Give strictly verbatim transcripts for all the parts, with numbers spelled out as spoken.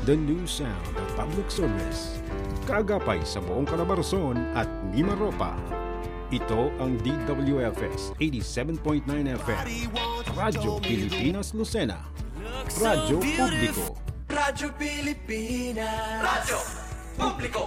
the new sound of public service. Kaagapay sa buong Calabarzon at Mimaropa. Ito ang D W F S eighty-seven point nine F M, Radyo Pilipinas Lucena, Radyo Publiko. Radyo Pilipinas, Radyo Publiko.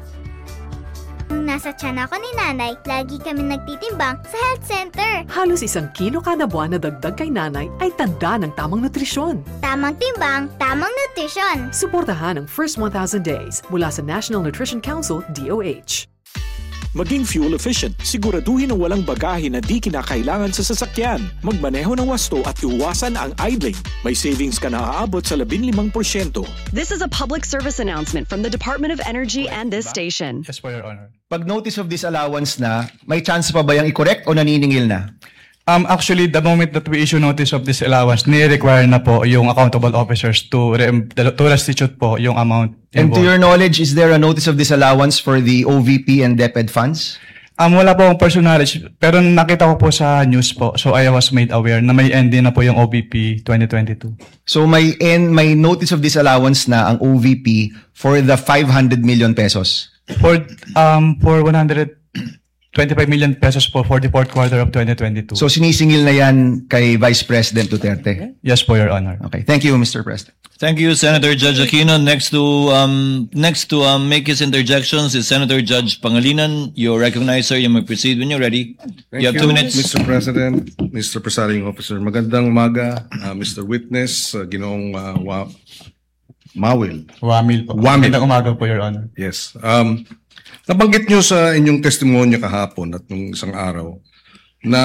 Nung nasa tiyan ako ni nanay, lagi kami nagtitimbang sa health center. Halos isang kilo kada buwan na dagdag kay nanay ay tanda ng tamang nutrisyon. Tamang timbang, tamang nutrisyon. Suportahan ang first one thousand days mula sa National Nutrition Council, D O H. Maging fuel efficient, siguraduhin na walang bagahe na di kinakailangan sa sasakyan. Magmaneho ng wasto at iwasan ang idling. May savings ka na aabot sa fifteen percent. This is a public service announcement from the Department of Energy and this station. Yes, for your honor. Pag notice of disallowance na, may chance pa ba yung i-correct o naniningil na? Um, actually, the moment that we issue notice of disallowance, ni-require na po yung accountable officers to, re- to restitute po yung amount And involved. to your knowledge, is there a notice of disallowance for the O V P and DepEd funds? Um, wala po akong personal knowledge, pero nakita ko po sa news po, so I was made aware na may end din na po yung O V P twenty twenty-two. So may en, may notice of disallowance na ang O V P for the five hundred million pesos. For, um, for one hundred twenty-five million pesos po for the fourth quarter of twenty twenty-two. So sinisingil na yan kay Vice President Duterte. Yes po, Your Honor. Okay, thank you, Mister President. Thank you, Senator Judge Aquino. Next to um next to um make his interjections is Senator Judge Pangilinan. You're recognized, sir. You may proceed when you're ready. Thank you have two minutes. Mister President, Mister Presiding Officer. Magandang umaga, uh, Mister Witness, uh, Ginoong uh, Wa- Mawil. Wamil po. Wamil. Magandang umaga po, Your Honor. Yes. Um, nabanggit nyo sa inyong testimonya kahapon at nung isang araw na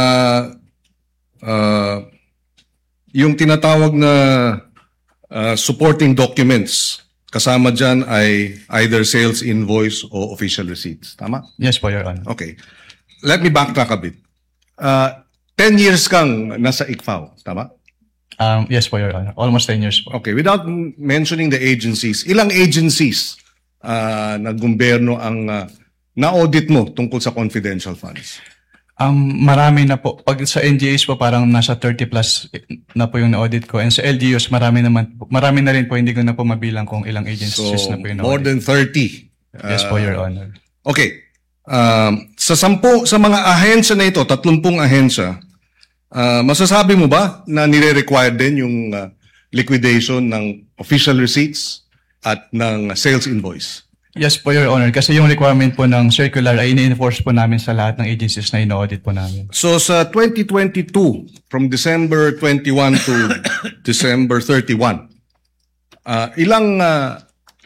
uh, yung tinatawag na uh, supporting documents, kasama dyan ay either sales invoice o official receipts. Tama? Yes po, Your Honor. Okay. Let me backtrack a bit. Uh, ten years kang nasa I C F A O. Tama? Um, yes po, Your Honor. Almost ten years po. Okay. Without mentioning the agencies, ilang agencies uh, na gobyerno ang uh, na-audit mo tungkol sa confidential funds? Um, marami na po. Pag sa N G As po, parang nasa thirty plus na po yung na-audit ko. And sa L G Us, marami naman po. Marami na rin po, hindi ko na po mabilang kung ilang agencies So, na po yung more na-audit. than thirty. Yes po, Your Honor. Okay. Um, sa sampu, sa mga ahensya na ito, tatlumpung ahensya, uh, masasabi mo ba na nire-require din yung uh, liquidation ng official receipts at ng sales invoice? Yes po, Your Honor. Kasi yung requirement po ng circular ay ini-enforce po namin sa lahat ng agencies na ino-audit po namin. So sa twenty twenty-two, from December twenty-one to December thirty-one, uh, ilang uh,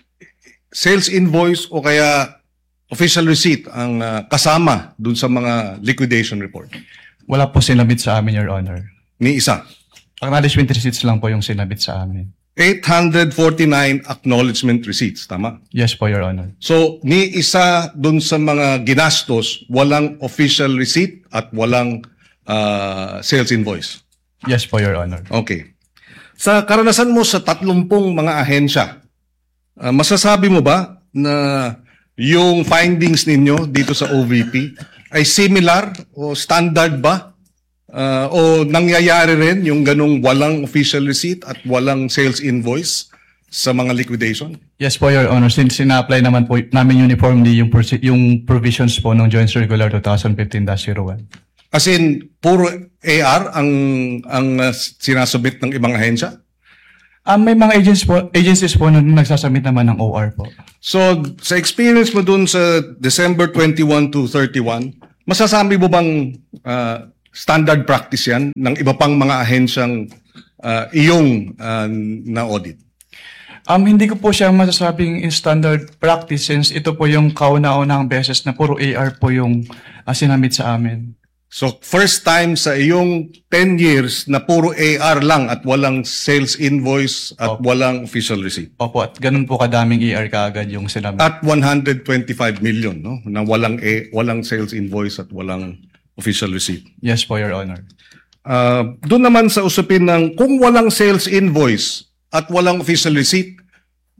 sales invoice o kaya official receipt ang uh, kasama dun sa mga liquidation report? Wala po sinabit sa amin, Your Honor. Ni isa? Acknowledgement receipts lang po yung sinabit sa amin. eight hundred forty-nine acknowledgement receipts, tama? Yes po, Your Honor. So, ni isa dun sa mga ginastos, walang official receipt at walang uh, sales invoice. Yes po, Your Honor. Okay. Sa karanasan mo sa tatlumpung mga ahensya, uh, masasabi mo ba na yung findings ninyo dito sa O V P ay similar o standard ba? Uh, o nangyayari rin yung ganung walang official receipt at walang sales invoice sa mga liquidation? Yes po, Your Honor. Since sina-apply naman po namin uniformly yung, yung provisions po ng Joint Circular twenty fifteen dash zero one. As in, puro A R ang, ang uh, sinasubmit ng ibang ahensya? Um, may mga agencies po, agencies po na nagsasubmit naman ng O R po. So, sa experience mo dun sa December twenty-one to thirty-one, masasabi mo bang uh, standard practice yan ng iba pang mga ahensyang uh, iyong uh, na-audit? Um, hindi ko po siya masasabing in standard practice since ito po yung kauna-unang beses na puro A R po yung uh, sinamit sa amin. So, first time sa iyong ten years na puro A R lang at walang sales invoice at Opo. walang official receipt. Opo, at ganun po kadaming A R kaagad yung sinamit. At one hundred twenty-five million, no? Na walang A, walang sales invoice at walang official receipt. Yes po, Your Honor. Uh, doon naman sa usapin ng kung walang sales invoice at walang official receipt,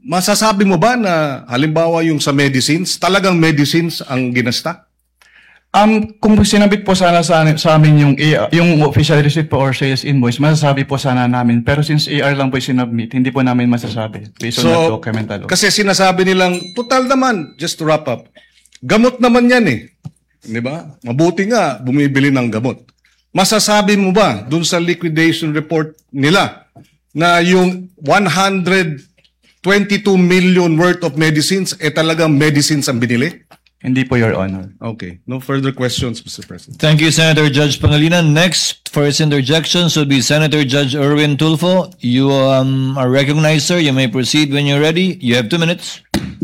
masasabi mo ba na halimbawa yung sa medicines, talagang medicines ang ginasta? Um, kung sinabit po sana sa, sa amin yung, A R, yung official receipt po or sales invoice, masasabi po sana namin. Pero since A R lang po sinubmit, hindi po namin masasabi based on that document alone. Kasi sinasabi nilang, total naman, just to wrap up, gamot naman yan eh. Di ba? Mabuti nga, bumibili ng gamot. Masasabi mo ba dun sa liquidation report nila na yung one hundred twenty-two million worth of medicines, eh talagang medicines ang binili? Hindi po, Your Honor. Okay. No further questions, Mister President. Thank you, Senator Judge Pangilinan. Next, for his interjections will be Senator Judge Erwin Tulfo. You um, are recognized, sir. You may proceed when you're ready. You have two minutes.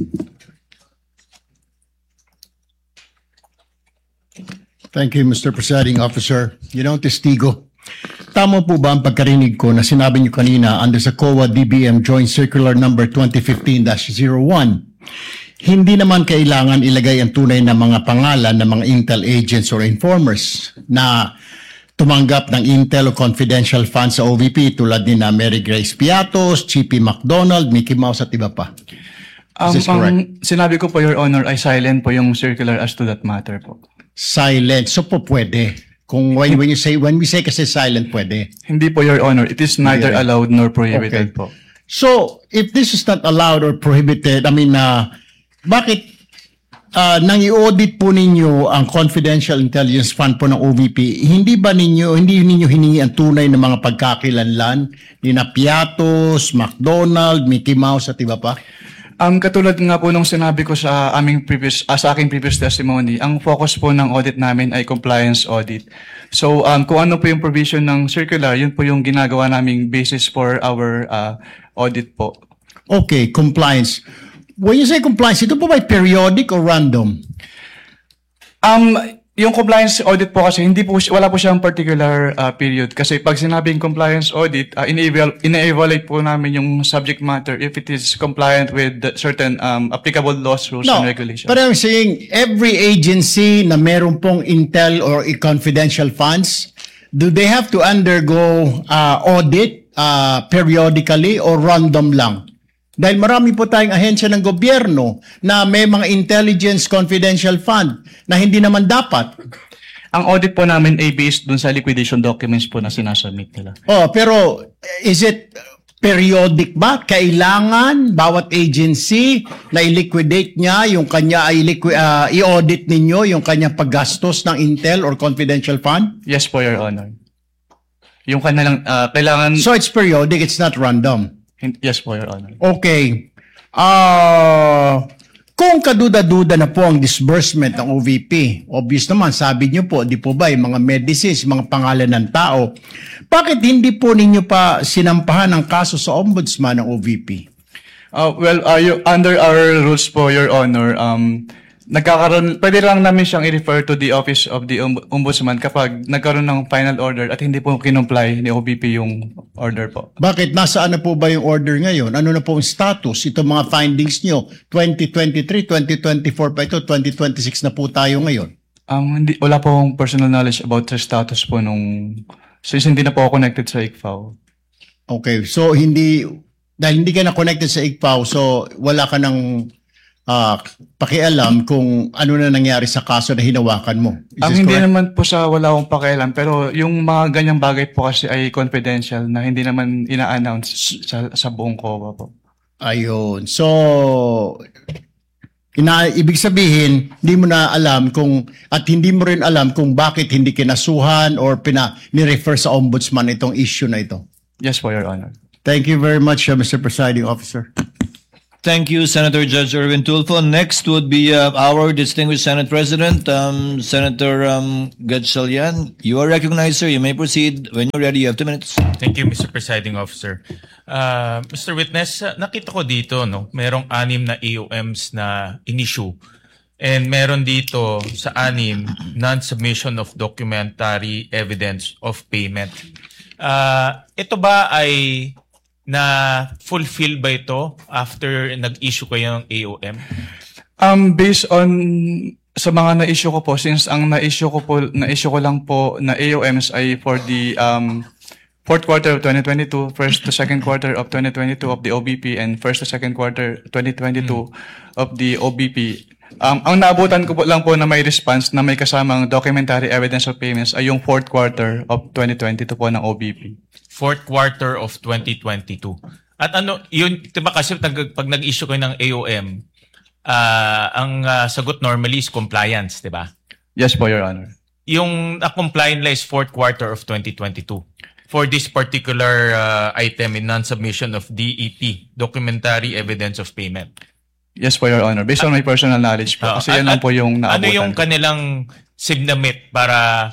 Thank you, Mister Presiding Officer. You know, testigo, tama po ba ang pagkarinig ko na sinabi niyo kanina under sa C O A D B M Joint Circular Number twenty fifteen dash zero one, hindi naman kailangan ilagay ang tunay na mga pangalan ng mga intel agents or informers na tumanggap ng intel o confidential funds sa O V P tulad ni na Mary Grace Piatos, Chippy McDonald, Mickey Mouse at iba pa? Um, ang sinabi ko po, Your Honor, ay silent po yung circular as to that matter po. Silent. So po pwede. Kung when, when you say, when we say kasi silent, pwede. Hindi po, Your Honor. It is neither yeah. allowed nor prohibited okay. po. So, if this is not allowed or prohibited, I mean, uh, bakit uh, nang i-audit po ninyo ang confidential intelligence fund po ng O V P, hindi ba ninyo, hindi ninyo hiningi ang tunay na mga pagkakilanlan ni na Piatos, McDonald, Mickey Mouse at iba pa? Ang um, katulad nga po nung sinabi ko sa aming previous uh, sa aking previous testimony, ang focus po ng audit namin ay compliance audit. So um, kung ano po yung provision ng circular, yun po yung ginagawa naming basis for our uh, audit po. Okay, compliance. When you say compliance, ito po ba periodic or random? Um, yung compliance audit po kasi hindi po wala po siyang particular uh, period kasi pag sinabing compliance audit, uh, ine-evaluate po namin yung subject matter if it is compliant with certain um, applicable laws, rules, no, and regulations. But I'm saying every agency na meron pong intel or confidential funds, do they have to undergo uh, audit uh, periodically or random lang? Dahil marami po tayong ahensya ng gobyerno na may mga intelligence confidential fund na hindi naman dapat. Ang audit po namin ay based dun sa liquidation documents po na sinasubmit nila. Oh, pero is it periodic ba? Kailangan bawat agency na i-liquidate niya yung kanya ay liqui- uh, i-audit ninyo yung kanyang paggastos ng intel or confidential fund? Yes po, Your Honor. Yung kanilang uh, kailangan. So it's periodic, it's not random. Yes po, Your Honor. Okay. Uh, kung kaduda-duda na po ang disbursement ng O V P, obvious naman, sabi niyo po, di po ba, yung mga medicines, mga pangalan ng tao, bakit hindi po ninyo pa sinampahan ang kaso sa ombudsman ng O V P? Uh, well, uh, you, under our rules po, Your Honor, um, nagkakaroon, pwede lang namin siyang i-refer to the Office of the Ombudsman kapag nagkaroon ng final order at hindi po kinomply ni O V P yung order po. Bakit? Nasaan na po ba yung order ngayon? Ano na po ang status? Ito mga findings nyo, twenty twenty-three, twenty twenty-four pa ito, twenty twenty-six na po tayo ngayon. Um, hindi, wala po akong personal knowledge about sa status po nung, since hindi na po ako connected sa I C F A O. Okay, so hindi, dahil hindi ka na connected sa I C F A O, so wala ka ng Uh, pakialam kung ano na nangyari sa kaso na hinawakan mo. Ang hindi correct? Naman po sa wala akong pakialam, pero yung mga ganyang bagay po kasi ay confidential na hindi naman ina-announce sa, sa buong C O A po. Ayun. So, ina ibig sabihin, hindi mo na alam kung, at hindi mo rin alam kung bakit hindi kinasuhan or pina, ni-refer sa ombudsman itong issue na ito. Yes po, Your Honor. Thank you very much, uh, Mister Presiding Officer. Thank you, Senator Judge Erwin Tulfo. Next would be uh, our distinguished Senate President, um, Senator um, Gatchalian. You are recognized, sir. You may proceed. When you're ready, you have two minutes. Thank you, Mister Presiding Officer. Uh, Mister Witness, uh, nakita ko dito, no, merong anim na A O Ms na in-issue. And meron dito sa anim, non-submission of documentary evidence of payment. Uh, ito ba ay na fulfill ba ito after nag-issue kayo ng A O M? Um, based on sa mga na-issue ko po, since ang na-issue ko po, na-issue ko lang po na A O Ms ay for the um, fourth quarter of twenty twenty-two, first to second quarter of twenty twenty-two of the O B P, and first to second quarter twenty twenty-two hmm. of the O B P. Um, ang naabutan ko po lang po na may response na may kasamang documentary evidence of payments ay yung fourth quarter of twenty twenty-two po ng O B P. Fourth quarter of twenty twenty-two. At ano, yun, diba kasi pag, pag nag-issue kayo ng A O M, uh, ang uh, sagot normally is compliance, diba? Yes po, Your Honor. Yung uh, compliant law is fourth quarter of twenty twenty-two. For this particular uh, item in non-submission of D E P, documentary evidence of payment. Yes po, Your Honor. Based on my personal knowledge po. Uh, kasi yan lang po yung naabutan. Ano yung kanilang submit para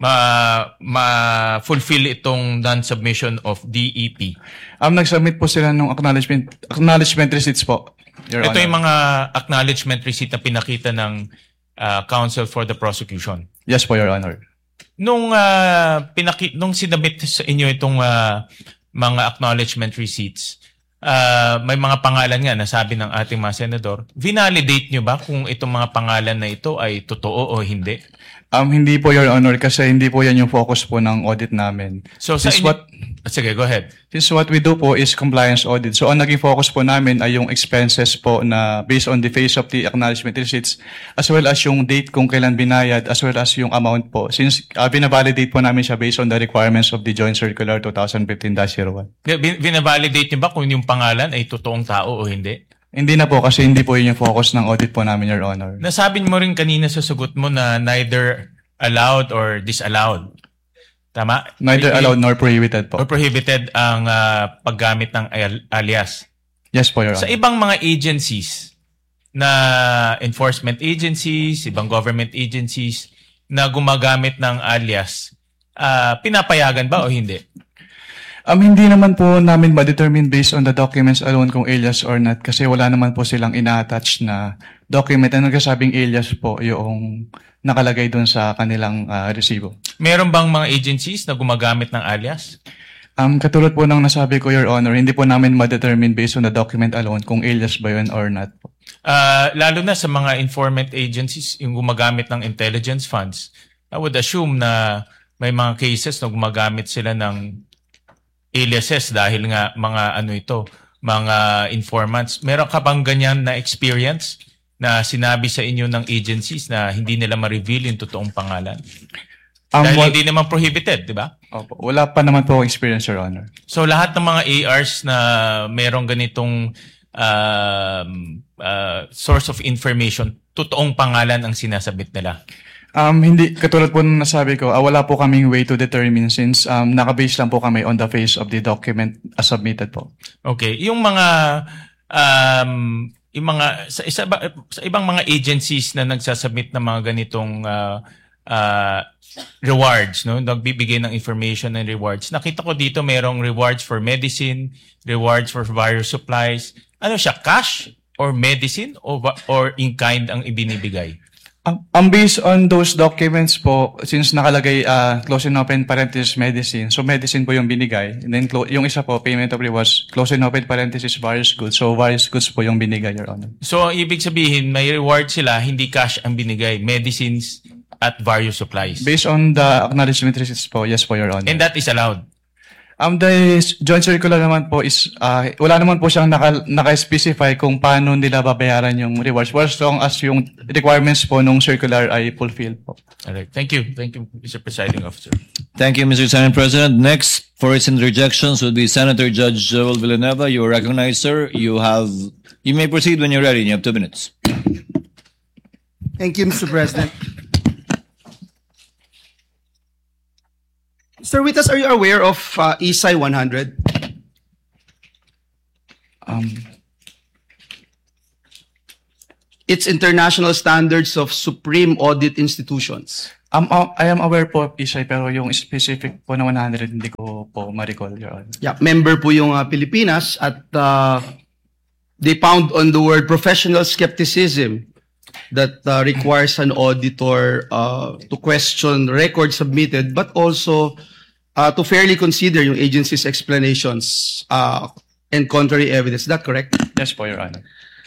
ma ma-fulfill itong non-submission of D E P? Um, nag-submit po sila ng acknowledgement acknowledgement receipts po, Your Ito Honor. yung mga acknowledgement receipt na pinakita ng uh, counsel for the prosecution. Yes po, Your Honor. Nung uh, pinaki nung sinabit sa inyo itong uh, mga acknowledgement receipts, uh, may mga pangalan nga na sabi ng ating mga senador. Vinalidate nyo ba kung itong mga pangalan na ito ay totoo o hindi? Um, hindi po, Your Honor, kasi hindi po yan yung focus po ng audit namin. So, sa Since inyo- what, Sige, go ahead. Since what we do po is compliance audit. So, ang naging focus po namin ay yung expenses po na based on the face of the acknowledgement receipts as well as yung date kung kailan binayad as well as yung amount po. Since uh, binavalidate po namin siya based on the requirements of the Joint Circular twenty fifteen dash zero one. Bin- Binavalidate nyo ba kung yung pangalan ay totoong tao o hindi? Hindi na po kasi hindi po yun yung focus ng audit po namin, Your Honor. Nasabi mo rin kanina sa sagot mo na neither allowed or disallowed. Tama? Neither allowed nor prohibited po. Or prohibited ang uh, paggamit ng al- alias. Yes po, Your Sa Honor. ibang mga agencies na enforcement agencies, ibang government agencies na gumagamit ng alias, uh, pinapayagan ba o hindi? Um, hindi naman po namin ma-determine based on the documents alone kung alias or not kasi wala naman po silang ina-attach na document na nagsasabing alias po yung nakalagay doon sa kanilang uh, resibo. Meron bang mga agencies na gumagamit ng alias? Um, katulad po ng nasabi ko, Your Honor, hindi po namin ma-determine based on the document alone kung alias ba yun or not po. Uh, lalo na sa mga informant agencies, yung gumagamit ng intelligence funds, I would assume na may mga cases na gumagamit sila ng aliases dahil nga mga ano ito, mga informants. Meron ka bang ganyan na experience na sinabi sa inyo ng agencies na hindi nila ma-reveal yung totoong pangalan? Um, Dahil what- hindi naman prohibited, di ba? Opo, wala pa naman po experience, Your Honor. So lahat ng mga A Rs na merong ganitong um, uh, source of information, totoong pangalan ang sinasabit nila. Um, hindi, katulad po nung nasabi ko, ah, wala po kaming way to determine since um, nakabase lang po kami on the face of the document as submitted po. Okay, yung mga um, yung mga sa, isa, sa ibang mga agencies na nagsasubmit ng mga ganitong uh, uh, rewards, no, nagbibigay ng information and rewards. Nakita ko dito merong rewards for medicine, rewards for various supplies. Ano siya, cash or medicine or or in kind ang ibinibigay? Um, um, based on those documents po, since nakalagay uh, close and open parenthesis medicine, so medicine po yung binigay. And then clo- yung isa po, payment of rewards, close and open parenthesis various goods. So various goods po yung binigay, Your Honor. So, ang ibig sabihin, may reward sila, hindi cash ang binigay, medicines at various supplies. Based on the acknowledgement receipts po, yes po, Your Honor. And that is allowed? Um, the joint circular naman po is, uh, wala naman po siyang naka, naka-specify kung paano nila babayaran yung rewards for as long as yung requirements po nung circular ay fulfilled po. Alright. Thank you. Thank you, Mister Presiding Officer. Thank you, Mister Senate President. Next, for its interjections would be Senator Judge Joel Villanueva. You are recognized, sir. You have, you may proceed when you're ready. You have two minutes. Thank you, Mister President. Mister Witas, are you aware of uh, E S I one hundred? Um, It's International Standards of Supreme Audit Institutions. um, uh, I am aware po of E S I pero yung specific po na one hundred hindi ko po ma-recall, Your Honor. Yeah, member po yung uh, Pilipinas at uh, they found on the word professional skepticism that uh, requires an auditor uh, to question records submitted but also uh, to fairly consider yung agency's explanations uh, and contrary evidence. Is that correct? Yes po, Your Honor.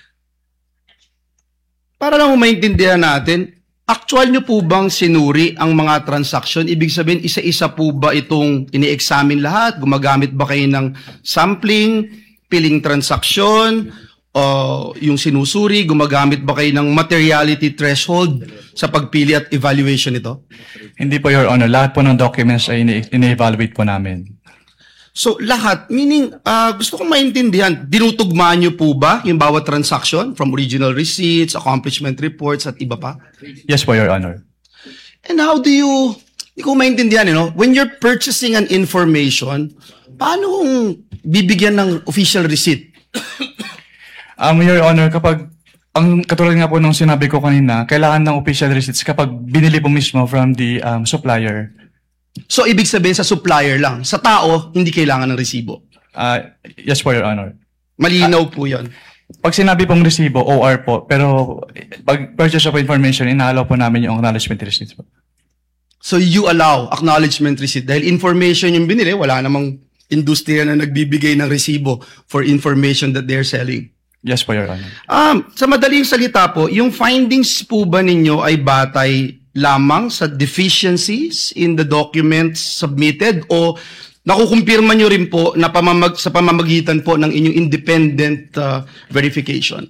Para lang maintindihan natin, actual nyo po bang sinuri ang mga transaction? Ibig sabihin, isa-isa po ba itong ini-examine lahat? Gumagamit ba kayo ng sampling, piling transaction, uh, yung sinusuri? Gumagamit ba kayo ng materiality threshold sa pagpili at evaluation nito? Hindi po, Your Honor. Lahat po ng documents ay ini- ini-evaluate po namin. So lahat, meaning uh, gusto kong maintindihan, dinutugmaan niyo po ba yung bawat transaction from original receipts, accomplishment reports at iba pa? Yes po, Your Honor. And how do you, hindi ko maintindihan, you know, when you're purchasing an information, paano kung bibigyan ng official receipt? Um, Your Honor, kapag, ang katulad nga po nung sinabi ko kanina, kailangan ng official receipts kapag binili po mismo from the um, supplier. So, ibig sabihin sa supplier lang. Sa tao, hindi kailangan ng resibo. Uh, yes po, Your Honor. Malinaw uh, po yun. Pag sinabi pong resibo, O R po. Pero pag purchase of information, inaalaw po namin yung acknowledgement receipts po. So, you allow acknowledgement receipt. Dahil information yung binili, wala namang industriya na nagbibigay ng resibo for information that they're selling. Yes po, Your Honor. Um, sa madaling salita po, yung findings po ba ninyo ay batay lamang sa deficiencies in the documents submitted o nakukumpirma nyo rin po na pamamag, sa pamamagitan po ng inyong independent uh, verification?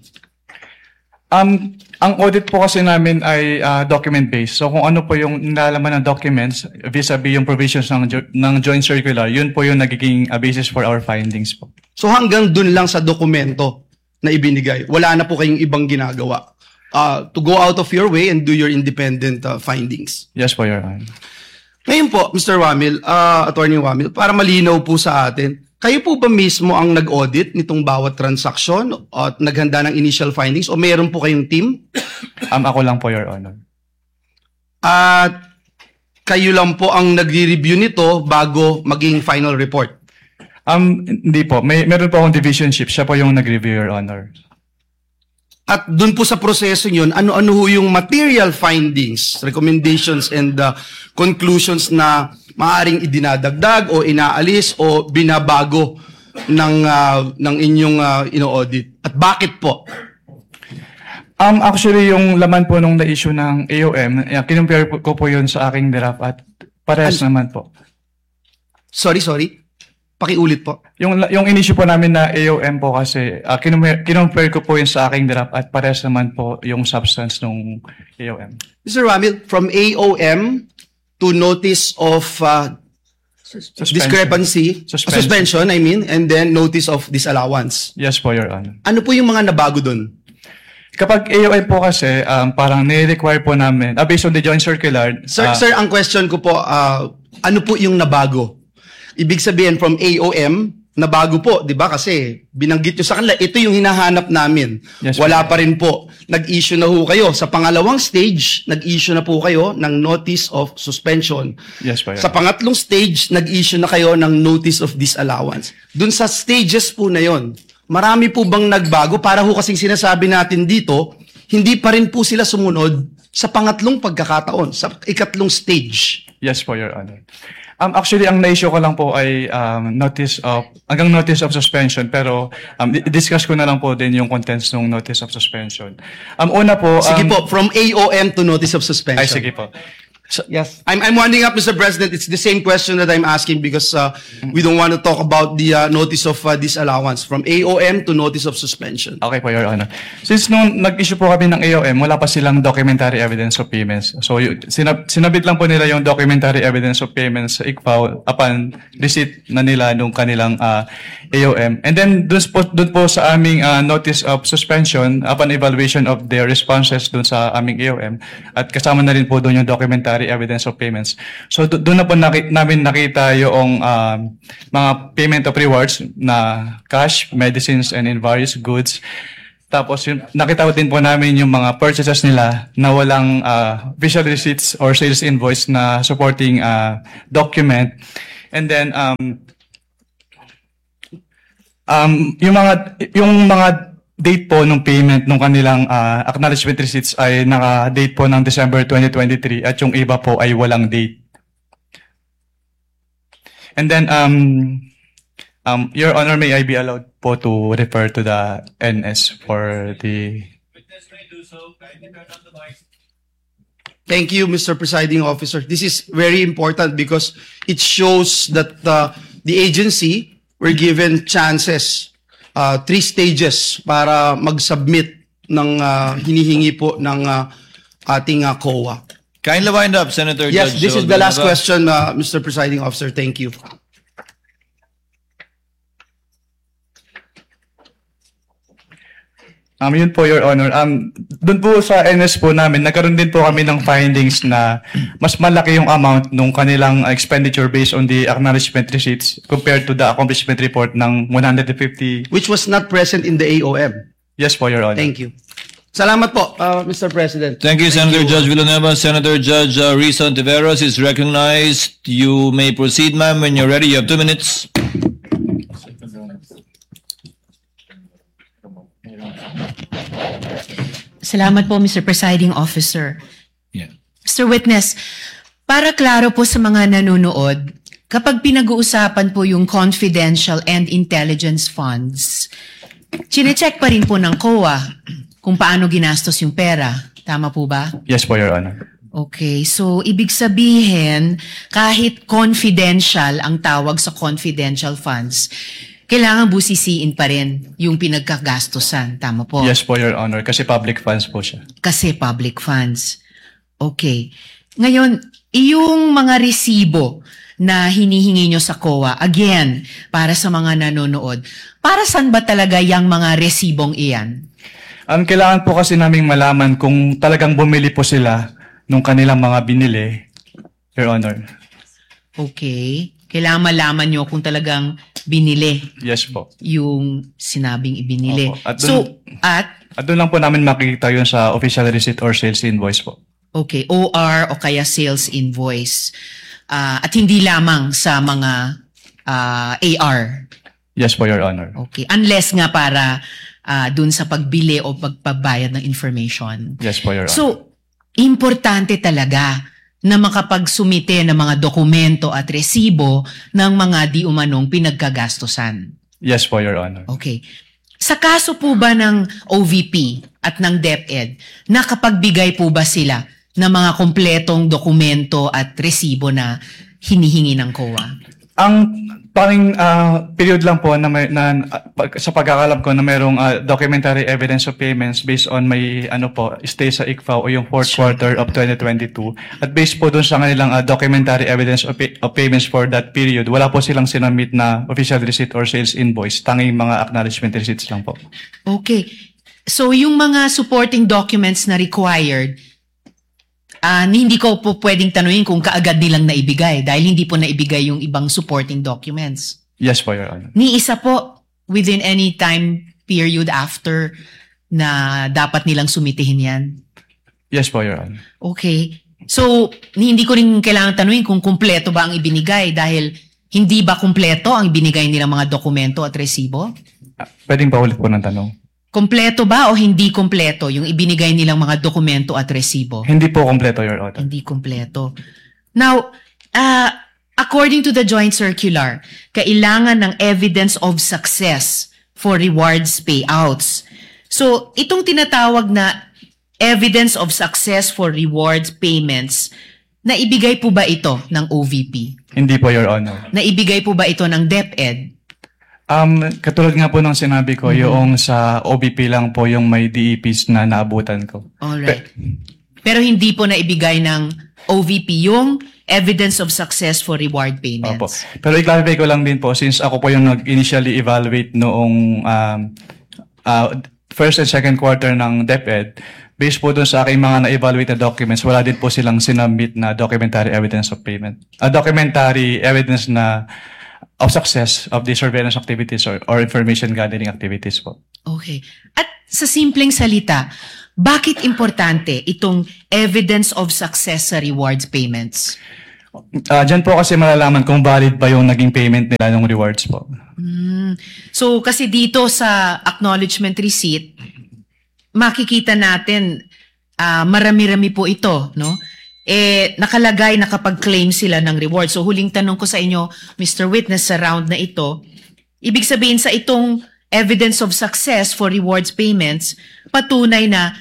Um, ang audit po kasi namin ay uh, document-based. So kung ano po yung nilalaman ng documents vis-a-vis yung provisions ng, ng joint circular, yun po yung nagiging uh, basis for our findings po. So hanggang dun lang sa dokumento na ibinigay, wala na po kayong ibang ginagawa uh, to go out of your way and do your independent uh, findings? Yes po, Your Honor. Ngayon po, Mister Wamil, uh, Attorney Wamil, para malinaw po sa atin, kayo po ba mismo ang nag-audit nitong bawat transaksyon at naghanda ng initial findings o mayroon po kayong team? Um, ako lang po, Your Honor. At kayo lang po ang nagre-review nito bago maging final report? Um, hindi po. May, meron po akong division chief. Siya po yung nag-review, Your Honor. At dun po sa proseso yun, ano-ano ho yung material findings, recommendations, and uh, conclusions na maaaring idinadagdag o inaalis o binabago ng uh, ng inyong uh, ino-audit? At bakit po? Um, actually, yung laman po nung na-issue ng A O M, uh, kinumpare ko po yun sa aking draft at parehas An- naman po. Sorry, sorry. Pakiulit po. Yung yung in-issue po namin na A O M po kasi uh, kinumpare, kinumpare ko po yun sa aking draft at parehas naman po yung substance ng A O M. Mister Wamil, from A O M to notice of uh, suspension. discrepancy, suspension. Uh, suspension, I mean, and then notice of disallowance. Yes po, Your Honor. Ano po yung mga nabago dun? Kapag A O M po kasi, um, parang nire-require po namin, uh, based on the joint circular. Sir, uh, sir, ang question ko po, uh, ano po yung nabago? Ibig sabihin from A O M, nabago po, di ba? Kasi binanggit nyo sa kanila, ito yung hinahanap namin. Yes, wala pa rin po. Nag-issue na ho kayo. Sa pangalawang stage, nag-issue na po kayo ng notice of suspension. Yes, po, sa pangatlong stage, nag-issue na kayo ng notice of disallowance. Dun sa stages po na yon, marami po bang nagbago? Para ho kasing sinasabi natin dito, hindi pa rin po sila sumunod sa pangatlong pagkakataon, sa ikatlong stage. Yes po, Your Honor. Um, actually, ang na-issue ko lang po ay um, notice of, hanggang notice of suspension, pero um, discuss ko na lang po din yung contents ng notice of suspension. Um, una po... Um, sige po, from A O M to notice of suspension. Ay, sige po. So, yes. I'm, I'm winding up, Mister President. It's the same question that I'm asking because uh, we don't want to talk about the uh, notice of uh, disallowance from A O M to notice of suspension. Okay po, Your Honor. Since nung nag-issue po kami ng A O M, wala pa silang documentary evidence of payments. So, y- sinab- sinabit lang po nila yung documentary evidence of payments sa I C P A O upon receipt na nila nung kanilang uh, A O M. And then, dun po, dun po sa aming uh, notice of suspension, upon evaluation of their responses dun sa aming A O M, at kasama na rin po dun yung documentary evidence of payments. So do- doon na po naki- namin nakita yung um, mga payment of rewards na cash, medicines, and in various goods. Tapos yun, nakita din po namin yung mga purchases nila na walang uh, official receipts or sales invoice na supporting uh, document. And then um, um, yung mga yung mga date po ng payment ng kanilang uh, acknowledgement receipts ay naka-date po ng December twenty twenty-three at yung iba po ay walang date. And then, um, um, Your Honor, may I be allowed po to refer to the N S for the... Thank you, Mister Presiding Officer. This is very important because it shows that uh, the agency were given chances uh, three stages para mag-submit ng uh, hinihingi po ng uh, ating uh, C O A. Kindly wind up, Senator Yes, Judge this is the last Villanueva. question, uh, Mister Presiding Officer. Thank you. Um, yun po, Your Honor. Um, doon po sa N S po namin, nagkaroon din po kami ng findings na mas malaki yung amount nung kanilang expenditure based on the acknowledgement receipts compared to the accomplishment report ng one hundred fifty. Which was not present in the A O M. Yes po, Your Honor. Thank you. Salamat po, uh, Mister President. Thank you, Senator Judge Villanueva. Senator Judge uh, Risa Ontiveros is recognized. You may proceed, ma'am, when you're ready. You have two minutes. Salamat po, Mister Presiding Officer. Yeah. Mister Witness, para klaro po sa mga nanonood, kapag pinag-uusapan po yung confidential and intelligence funds, chine-check pa rin po ng C O A kung paano ginastos yung pera. Tama po ba? Yes po, Your Honor. Okay, so ibig sabihin, kahit confidential ang tawag sa confidential funds, kailangan busisiin pa rin yung pinagkagastosan. Tama po? Yes po, Your Honor. Kasi public funds po siya. Kasi public funds. Okay. Ngayon, yung mga resibo na hinihingi nyo sa C O A, again, para sa mga nanonood, para saan ba talaga yung mga resibong iyan? Ang kailangan po kasi naming malaman kung talagang bumili po sila nung kanilang mga binili, Your Honor. Okay. Kailangan malaman nyo kung talagang binili Yes po. yung sinabing ibinili. Opo. At So, dun, at, at doon lang po namin makikita yun sa official receipt or sales invoice po. okay, O R o kaya sales invoice. Ah, at hindi lamang sa mga ah, A R. Yes po, Your Honor. Okay. Unless nga para ah, dun sa pagbili o pagpabayad ng information. Yes po, Your Honor. So, importante talaga na makapagsumite ng mga dokumento at resibo ng mga di umanong pinagkagastosan. Yes po, Your Honor. Okay. Sa kaso po ba ng O V P at ng DepEd, nakapagbigay po ba sila ng mga kompletong dokumento at resibo na hinihingi ng C O A? Ang paring ah, period lang po na, may, na ah, pag- sa pagkakalam ko na mayroong ah, documentary evidence of payments based on may ano po stay sa I C F A O o yung fourth quarter of twenty twenty-two at based po dun sa kanilang ah, documentary evidence of, pay- of payments for that period, wala po silang sinamit na official receipt or sales invoice, tanging mga acknowledgement receipts lang po. Okay. So yung mga supporting documents na required, ah, hindi ko po pwedeng tanungin kung kaagad nilang naibigay dahil hindi po naibigay yung ibang supporting documents. Yes po, Your Honor. Ni isa po within any time period after na dapat nilang sumitihin yan. Yes po, Your Honor. Okay. So, ni- hindi ko rin kailangan tanungin kung kumpleto ba ang ibinigay dahil hindi ba kumpleto ang ibinigay nilang mga dokumento at resibo? Ah, Pwedeng pa ulit po ng tanong. Kompleto ba o hindi kompleto yung ibinigay nilang mga dokumento at resibo? Hindi po kompleto, Your Honor. Hindi kompleto. Now, uh, according to the joint circular, kailangan ng evidence of success for rewards payouts. So, itong tinatawag na evidence of success for rewards payments, naibigay po ba ito ng O V P? Hindi po, Your Honor. Naibigay po ba ito ng DepEd? Um, katulad nga po ng sinabi ko, yung sa O B P lang po yung may D E Ps na naabutan ko. Alright. Pero hindi po naibigay ng O V P yung evidence of success for reward payments. Opo. Pero i-clarify ko lang din po, since ako po yung nag-initially evaluate noong um, uh, first and second quarter ng DepEd, based po dun sa aking mga na-evaluate na documents, wala din po silang sinubmit na documentary evidence of payment. A documentary evidence na of success of the surveillance activities or, or information gathering activities po. Okay. At sa simpleng salita, bakit importante itong evidence of success sa rewards payments? Uh, Diyan po kasi malalaman kung valid ba yung naging payment nila ng rewards po. Hmm. So kasi dito sa acknowledgement receipt, makikita natin ah, marami-rami po ito, no? Eh, nakalagay na kapag claim sila ng reward. So huling tanong ko sa inyo, Mister Witness, sa round na ito, ibig sabihin sa itong evidence of success for rewards payments, patunay na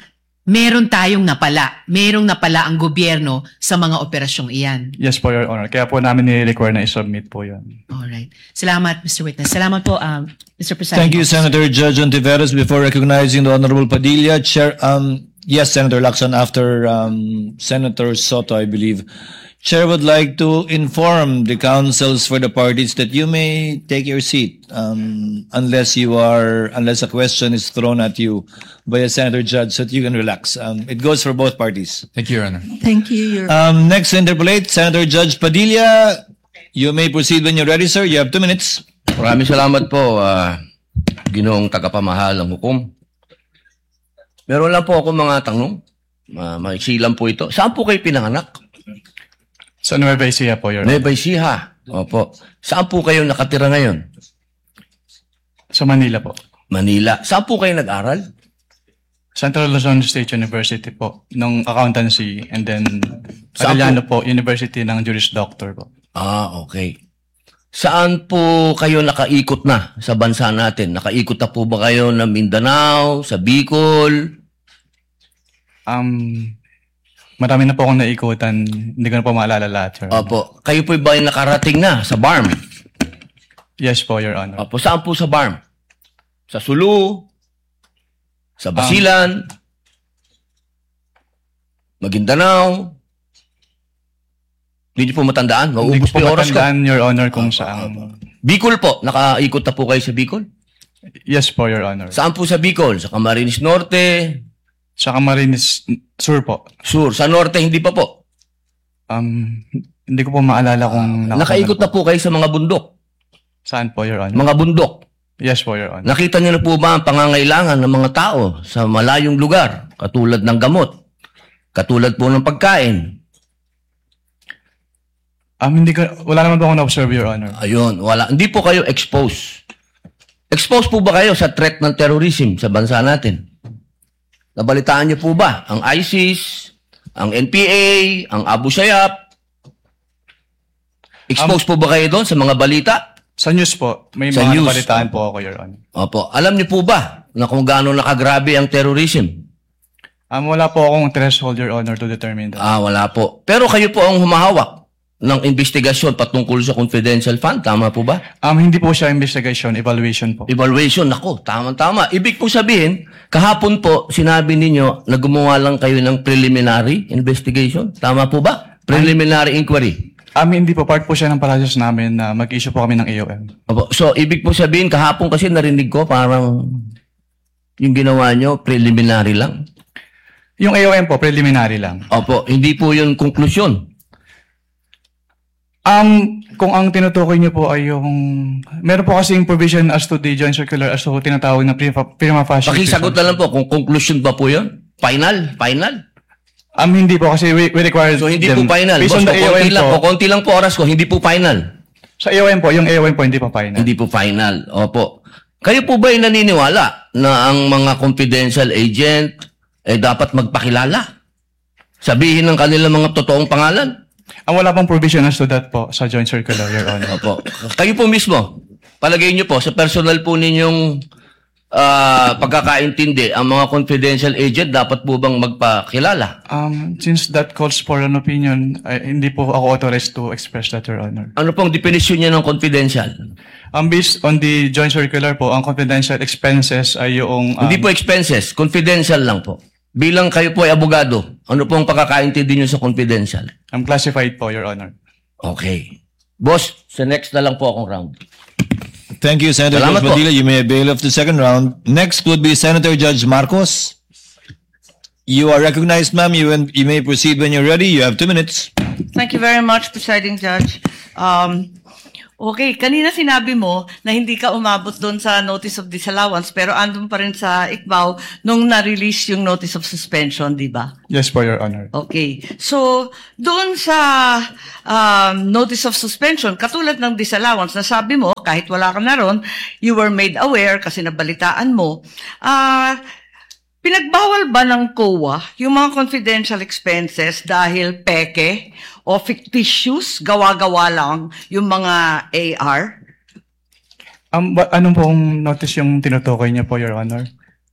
meron tayong napala. Merong napala ang gobyerno sa mga operasyong iyan. Yes po, Your Honor. Kaya po namin ni-require na i-submit po yun. Alright. Salamat, Mister Witness. Salamat po, um, Mister Presiding Thank you, Officer. Senator Judge Ontiveros. Before recognizing the Honorable Padilla, Chair, um, yes, Senator Lacson, after um, Senator Soto, I believe. Chair would like to inform the councils for the parties that you may take your seat um, unless you are unless a question is thrown at you by a Senator Judge so that you can relax. Um, it goes for both parties. Thank you, Your Honor. Thank you, Your Um, next to interpolate, Senator Judge Padilla. You may proceed when you're ready, sir. You have two minutes. Maraming salamat po, uh, Ginoong tagapamahalang hukom. Meron lang po ako mga tanong. Uh, maiksi lang po ito. Saan po kayo pinanganak? Sa Nueva Ecija po, Your Honor. Nueva Ecija. Opo. Saan po kayo nakatira ngayon? Sa Manila po. Manila. Saan po kayo nag-aral? Central Luzon State University po, ng accountancy, and then Saan Arellano po, University ng Juris Doctor po. Ah, okay. Saan po kayo nakaikot na sa bansa natin? Nakaikot na po ba kayo ng Mindanao, sa Bicol? Um, marami na po akong naikutan. Hindi ko na po maalala lahat, Your Honor. Opo. Kayo po ba ay nakarating na sa B A R M? Yes po, Your Honor. Opo. Saan po sa B A R M? Sa Sulu? Sa Basilan? Um, Maguindanao? Hindi po matandaan? Maubos po yung oras ko. matandaan, Your Honor, kung saan. Bicol po. Nakaikot na po kayo sa Bicol? Yes po, Your Honor. Saan po sa Bicol? Sa Camarines Norte? Sa Camarines Sur po. Sur. Sa Norte, hindi pa po? Um, hindi ko po maalala kung... Uh, nakaikot na po kayo sa mga bundok? Saan po, Your Honor? Mga bundok? Yes po, Your Honor. Nakita niyo na po ba ang pangangailangan ng mga tao sa malayong lugar? Katulad ng gamot? Katulad po ng pagkain? Um, hindi ko, wala naman po akong na-observe, Your Honor. Ayun, wala. Hindi po kayo exposed. Exposed po ba kayo sa threat ng terrorism sa bansa natin? Nabalitaan niyo po ba ang ISIS, ang N P A, ang Abu Sayyaf? Exposed um, po ba kayo doon sa mga balita? Sa news po. May sa mga news. nabalitaan po ako, Your Honor. Opo. Alam niyo po ba na kung gaano nakagrabe ang terrorism? Um, wala po akong threshold, Your Honor, to determine that. Ah, wala po. Pero kayo po ang humahawak ng investigasyon patungkol sa confidential fund. Tama po ba? Um, hindi po siya investigation, evaluation po. Evaluation, nako, tama-tama. Ibig po sabihin, kahapon po, sinabi ninyo na gumawa lang kayo ng preliminary investigation. Tama po ba? Preliminary inquiry. Um, hindi po. Part po siya ng process namin na mag-issue po kami ng A O M. Opo. So, ibig po sabihin, kahapon kasi narinig ko, parang yung ginawa nyo, preliminary lang. Yung A O M po, preliminary lang. Opo. Hindi po yung konklusyon. Um, kung ang tinutukoy niyo po ay yung... Meron po kasing provision as to the joint circular as to tinatawag na prima, prima facie. Pakisagot na lang po kung conclusion ba po yun? Final? Final? Um, hindi po kasi we, we require... So, hindi them, po final. Boss, po, konti lang po, konti lang po oras ko, hindi po final. Sa A O M po, yung A O M po, hindi po final. Hindi po final. Opo. Kayo po ba ay naniniwala na ang mga confidential agent eh dapat magpakilala? Sabihin ng kanilang mga totoong pangalan? Ang wala pang provision as to that po sa joint circular, Your Honor. Opo. Kayo po mismo, palagay niyo po, sa personal po ninyong uh, pagkakaintindi, ang mga confidential agent dapat po bang magpakilala? Um, since that calls for an opinion, ay, hindi po ako authorized to express that, Your Honor. Ano pong definition niya ng confidential? Um, based on the joint circular po, ang confidential expenses ay yung... Um, hindi po expenses, confidential lang po. Bilang kayo po ay abogado, ano pong pagkakaintindi niyo sa confidential? I'm classified po, Your Honor. Okay. Boss, sa next na lang po akong round. Thank you, Senator Judge Padilla. You may avail of the second round. Next would be Senator Judge Marcos. You are recognized, ma'am. You, you may proceed when you're ready. You have two minutes. Thank you very much, Presiding Judge. Um, okay, kanina sinabi mo na hindi ka umabot doon sa notice of disallowance pero andun pa rin sa I C B A O nung na-release yung notice of suspension, di ba? Yes po, Your Honor. Okay. So, doon sa um, notice of suspension, katulad ng disallowance, nasabi mo, kahit wala ka na ron, you were made aware kasi nabalitaan mo, ah, uh, pinagbawal ba ng C O A yung mga confidential expenses dahil peke o fictitious, gawa-gawa lang yung mga A R? Um, ba, anong pong notice yung tinutukoy niya po, Your Honor?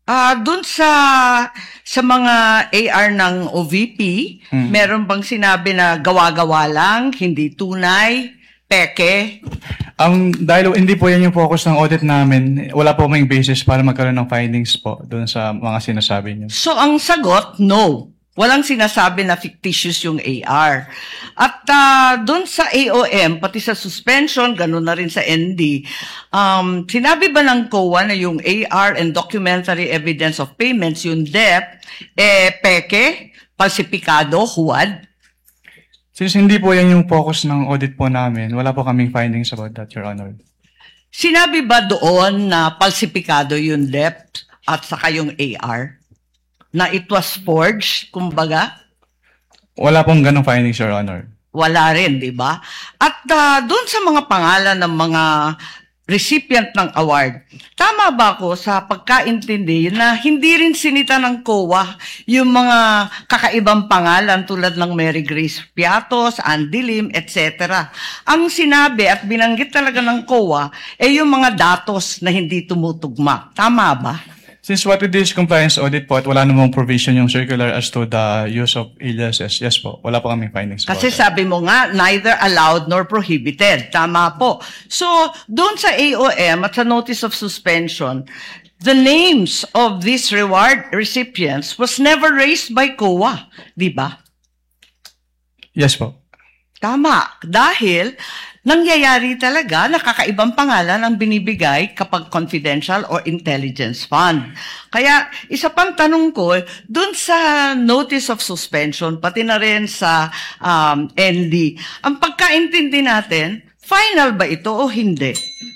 Ah, doon sa sa mga A R ng O V P, Hmm. meron bang sinabi na gawa-gawa lang, hindi tunay, peke? Ang dahil hindi po yan yung focus ng audit namin, wala po kaming basis para magkaroon ng findings po doon sa mga sinasabi niyo. So ang sagot, no. Walang sinasabi na fictitious yung A R. At uh, doon sa A O M, pati sa suspension, ganun na rin sa N D, um, sinabi ba ng C O A na yung A R and documentary evidence of payments, yung D E P, eh, peke, falsipikado, huwad? Since hindi po yan yung focus ng audit po namin, wala po kaming findings about that, Your Honor. Sinabi ba doon na falsipikado yung D E P at saka yung A R? Na it was forged, kumbaga? Wala pong ganong findings, Your Honor. Wala rin, di ba? At uh, doon sa mga pangalan ng mga recipient ng award, tama ba ako sa pagkaintindi na hindi rin sinita ng C O A yung mga kakaibang pangalan tulad ng Mary Grace Piatos, Andy Lim, et cetera. Ang sinabi at binanggit talaga ng C O A ay yung mga datos na hindi tumutugma. Tama ba? Since what we did is compliance audit po at wala namang provision yung circular as to the use of aliases, yes po, wala po kaming findings po. Kasi sabi mo nga, neither allowed nor prohibited. Tama po. So, doon sa A O M at sa notice of suspension, the names of these reward recipients was never raised by C O A. Di ba? Yes po. Tama. Dahil nangyayari talaga na kakaibang pangalan ang binibigay kapag confidential or intelligence fund. Kaya isa pang tanong ko, dun sa notice of suspension, pati na rin sa um, N D, ang pagkaintindi natin, final ba ito o hindi?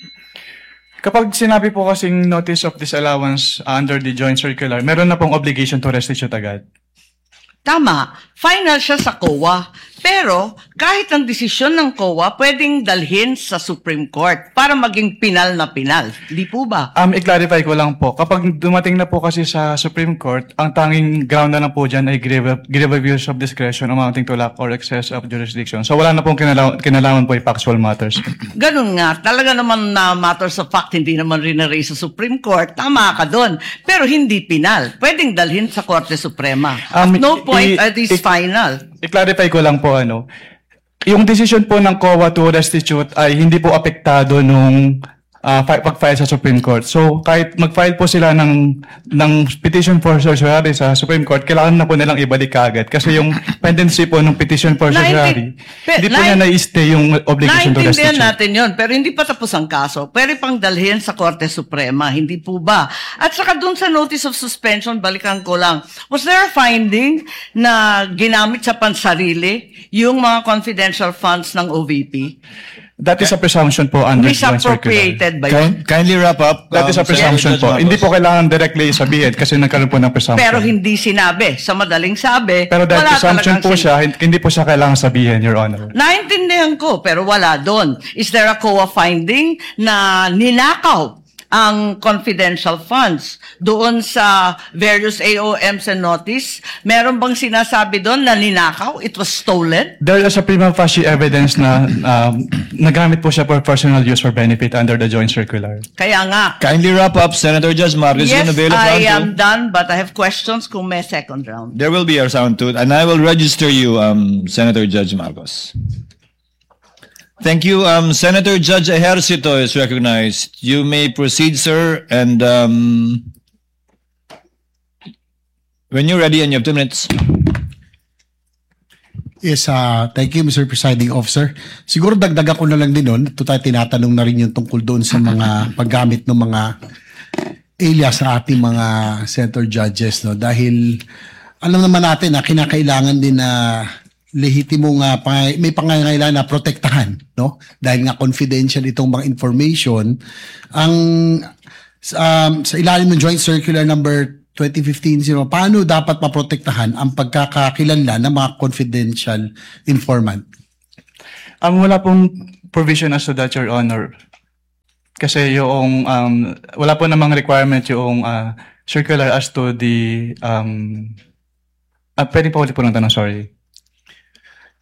Kapag sinabi po kasing notice of disallowance uh, under the joint circular, meron na pong obligation to restitute agad. Tama, final siya sa C O A. Pero kahit ang desisyon ng C O A, pwedeng dalhin sa Supreme Court para maging pinal na pinal. Di po ba? Um, i-clarify ko lang po, kapag dumating na po kasi sa Supreme Court, ang tanging ground na lang po dyan ay grave, grave abuse of discretion amounting to lack or excess of jurisdiction. So wala na pong kinalaman, kinalaman po yung factual matters. Ganun nga, talaga naman na matters of fact, hindi naman rin na-raise sa Supreme Court. Tama ka doon. Pero hindi pinal. Pwedeng dalhin sa Korte Suprema. At Um, no point i- at is i- final. I-clarify ko lang po ano, yung decision po ng C O A to restitute ay hindi po apektado nung uh, fi- pag-file sa Supreme Court. So kahit mag-file po sila ng ng petition for certiorari sa Supreme Court, kailangan na po nilang ibalik kaagad kasi yung pendency po ng petition for certiorari, Pe- hindi po nain- niya na-stay yung obligation to Naintindihan restitute. natin yon, pero hindi pa tapos ang kaso. Pwede pang dalhin sa Korte Suprema, hindi po ba? At saka dun sa notice of suspension, balikan ko lang, was there a finding na ginamit sa pansarili yung mga confidential funds ng O V P? That is a presumption po under the joint circular. Misappropriated by Kind, kindly wrap up. That is a um, presumption Senator po. Judge Hindi po Marcos. kailangan directly sabihin kasi nagkaroon po ng presumption. pero hindi sinabi. Sa madaling sabi, Pero dahil wala presumption talagang po sin- siya, hin- hindi po siya kailangan sabihin, Your Honor. Naintindihan ko, pero wala doon. Is there a C O A finding na ninakaw ang confidential funds doon sa various A O Ms and notice? Meron bang sinasabi doon na ninakaw? It was stolen? There is a prima facie evidence na um, nagamit po siya for personal use for benefit under the joint circular. Kaya nga. Kindly wrap up, Senator Judge Marcos. Yes, Yun, available I round two. am done, but I have questions kung may second round. There will be a round two, and I will register you, um, Senator Judge Marcos. Thank you. Um, Senator Judge Ejercito is recognized. You may proceed, sir. And um, when you're ready, and you have two minutes. Yes, uh, thank you, Mister Presiding Officer. Siguro dagdagan ko na lang din nun. Ito tayo tinatanong na rin yung tungkol doon sa mga paggamit ng mga alias sa ating mga senator judges. No? Dahil alam naman natin na kinakailangan din na lehitimong uh, pang- may pangangailangan na protektahan, no? Dahil nga confidential itong mga information. Ang um, sa ilalim ng Joint Circular number twenty fifteen zero, paano dapat maprotektahan ang pagkakakilanlan ng mga confidential informant? Ang wala pong provision as to that, Your Honor. Kasi yung um, wala po namang requirement yung uh, circular as to the um, uh, pwede pa ulit po ng tanong, sorry.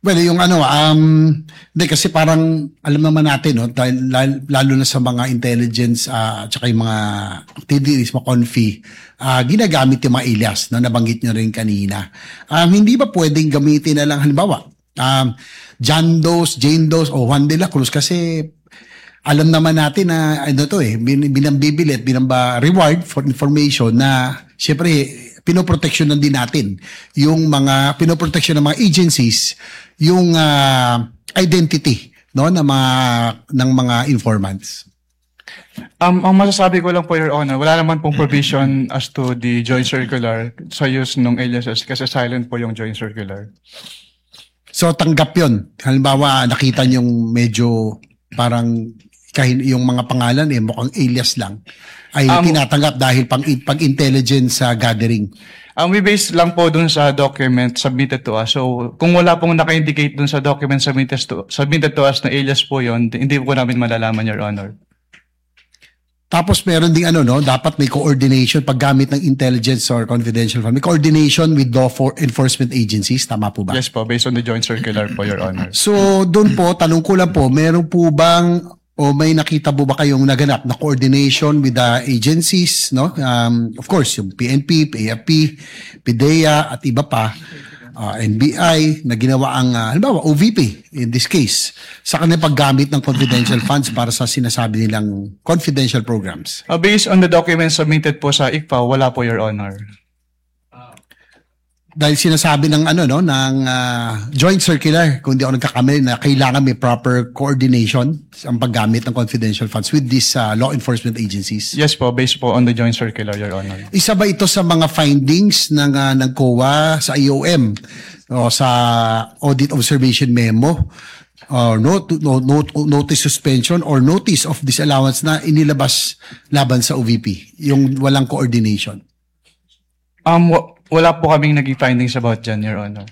Well, yung ano, um, hindi kasi parang alam naman natin, no, dahil, lalo na sa mga intelligence uh, at saka yung mga activities, mga confi, uh, ginagamit yung mga alias na nabanggit nyo rin kanina. Um, hindi ba pwedeng gamitin na lang, halimbawa, um, John Doe's, Jane Doe's, o Juan de la Cruz kasi alam naman natin na ano to eh, bin, binambibilit, binamba reward for information na syempre pinoproteksyonan din natin yung mga pinoproteksyon ng mga agencies yung uh, identity no ng mga ng mga informants. Um, ang masasabi ko lang po, Your Honor, wala naman pong provision as to the joint circular sa use ng aliases kasi silent po yung joint circular. So tanggap yun. Halimbawa nakita niyong medyo parang kahit yung mga pangalan eh mukhang alias lang ay um, tinatanggap dahil pang pag intelligence uh, gathering. Um, we base lang po dun sa document submitted to us. So kung wala pong naka-indicate dun sa document submitted to, submitted to us na alias po yon, hindi po namin malalaman, Your Honor. Tapos meron ding ano no, dapat may coordination paggamit ng intelligence or confidential fund. May coordination with law for enforcement agencies, tama po ba? Yes po, based on the joint circular po, Your Honor. So doon po, tanong ko lang po, meron po bang o may nakita po ba kayong naganap na coordination with the agencies, no? Um, of course, yung P N P, P A F P, PIDEA at iba pa, uh, N B I na ginawa ang uh, halimbawa O V P in this case sa kanilang paggamit ng confidential funds para sa sinasabi nilang confidential programs. Uh, based on the documents submitted po sa I C P A, wala po, Your Honor. Dahil sinasabi ng ano no ng uh, joint circular kung di ako nagkakamali na kailangan may proper coordination ang paggamit ng confidential funds with these uh, law enforcement agencies. Yes po, based po on the joint circular, Your Honor. Isa ba ito sa mga findings ng uh, ng C O A sa I O M o sa audit observation memo or note, note, notice suspension or notice of disallowance na inilabas laban sa O V P, yung walang coordination? Um, wala po kaming naging findings about dyan, Your Honor.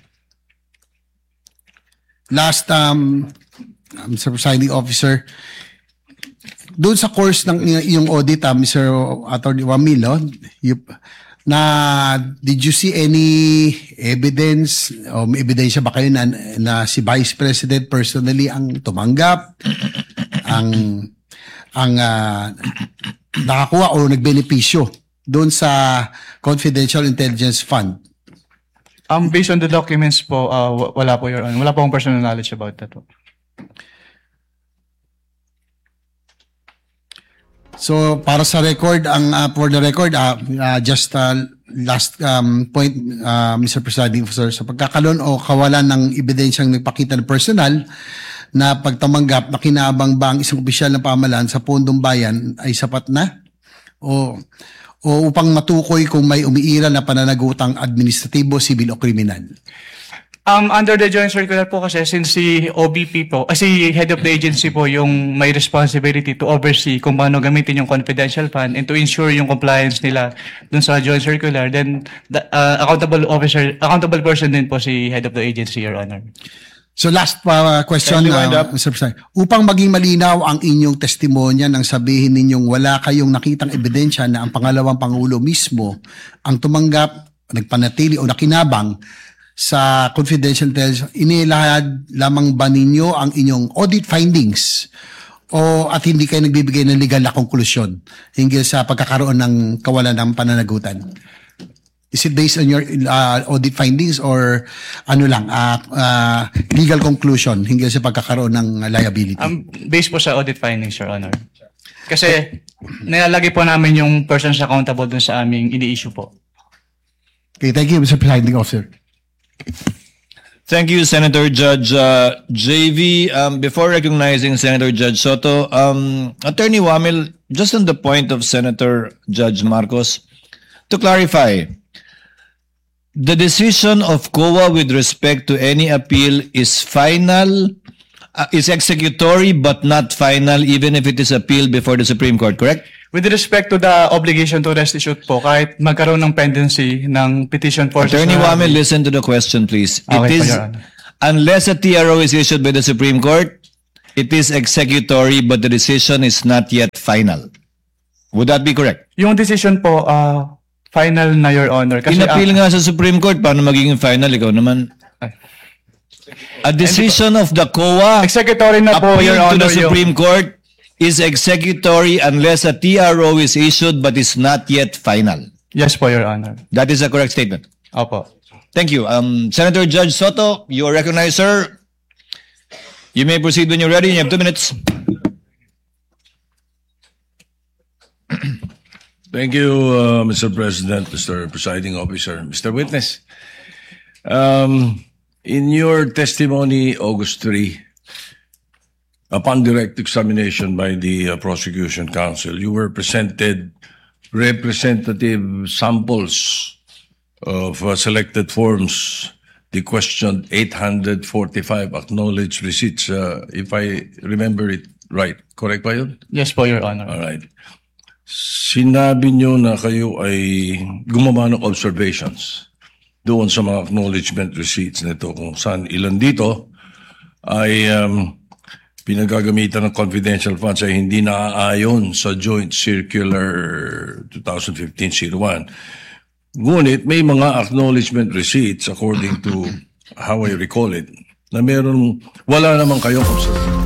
Last, um, Mister Presiding Officer, doon sa course ng iyong audit, uh, Mister Attorney Wamil, no, you, na did you see any evidence o may ebidensya ba kayo na, na si Vice President personally ang tumanggap, ang ang uh, nakakuha o nagbenepisyo doon sa Confidential Intelligence Fund? Um, based on the documents po, uh, wala po, Your Honor. Wala po akong personal knowledge about that po. So, para sa record, ang uh, for the record, uh, uh, just uh, last um, point, uh, Mister Presiding Officer, sa pagkakaroon o kawalan ng ebidensyang nagpakita ng personal na pagtamanggap na kinabang ba ang isang opisyal ng pamahalaan sa pondong bayan ay sapat na? O o upang matukoy kung may umiiral na pananagutang administratibo, sibil o kriminal? Um, under the joint circular po kasi, since si O B P po, kasi head of the agency po yung may responsibility to oversee kung paano gamitin yung confidential fund and to ensure yung compliance nila dun sa joint circular, then the, uh, accountable officer, accountable person din po si head of the agency, Your Honor. So last uh, question, uh, Mister President. Upang maging malinaw ang inyong testimonya nang sabihin ninyong wala kayong nakitang ebidensya na ang pangalawang Pangulo mismo ang tumanggap, nagpanatili o nakinabang sa confidential intelligence, inilahad lamang ba ninyo ang inyong audit findings o at hindi kayo nagbibigay ng legal na konklusyon hinggil sa pagkakaroon ng kawalan ng pananagutan? Is it based on your uh, audit findings or ano lang, uh, uh, legal conclusion hinggil sa pagkakaroon ng liability? Um, based po sa audit findings, Your Honor. Kasi nilalagay po namin yung persons accountable dun sa aming ini-issue po. Okay, thank you, Mister Presiding Officer. Thank you, Senator Judge uh, J V. Um, before recognizing Senator Judge Soto, um, Attorney Wamil, just on the point of Senator Judge Marcos, to clarify, the decision of C O A with respect to any appeal is final, uh, is executory but not final even if it is appealed before the Supreme Court, correct? With respect to the obligation to restitute po, kahit magkaroon ng pendency ng petition for... Attorney Wamil, listen to the question, please. Okay, it is, unless a T R O is issued by the Supreme Court, it is executory but the decision is not yet final. Would that be correct? Yung decision po, uh, final na, Your Honor. Kasi in-appeal nga sa Supreme Court, paano magiging final? Ikaw naman. A decision of the C O A executory na po, Your appealed to Honor, the Supreme Court is executory unless a T R O is issued but is not yet final. Yes po, Your Honor. That is a correct statement. Opo. Thank you. Um, Senator Judge Soto, you are recognized, sir. You may proceed when you're ready. You have two minutes. Thank you, uh, Mister President, Mister Presiding Officer, Mister Witness. Um, in your testimony, August third, upon direct examination by the uh, Prosecution Counsel, you were presented representative samples of uh, selected forms. The question eight hundred forty-five acknowledged receipts, uh, if I remember it right. Correct ba yun? Yes po, Your Honor. All right. Sinabi nyo na kayo ay gumawa ng observations doon sa mga acknowledgement receipts nito kung saan ilan dito ay um, pinagagamitan ng confidential funds ay hindi naaayon sa Joint Circular twenty fifteen oh one. Ngunit may mga acknowledgement receipts according to how I recall it na meron, wala naman kayong observation.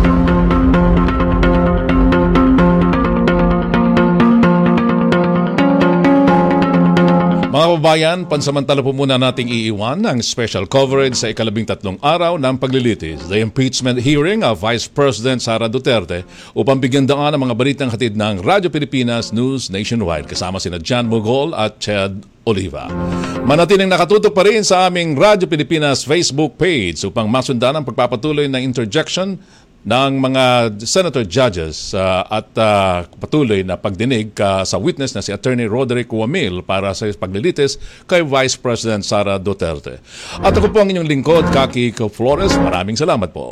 Mga kababayan, pansamantala po muna nating iiwan ang special coverage sa ikalabing tatlong araw ng paglilitis, the impeachment hearing of Vice President Sara Duterte, upang bigyan daan ang mga balitang hatid ng Radyo Pilipinas News Nationwide kasama sina Jan Mogol at Chad Oliva. Manatiling nakatutok pa rin sa aming Radyo Pilipinas Facebook page upang masundan ang pagpapatuloy ng interjection ng mga senator judges uh, at uh, patuloy na pagdinig uh, sa witness na si Attorney Roderick Wamil para sa paglilitis kay Vice President Sara Duterte. At ako po ang inyong lingkod, Kaki Flores. Maraming salamat po.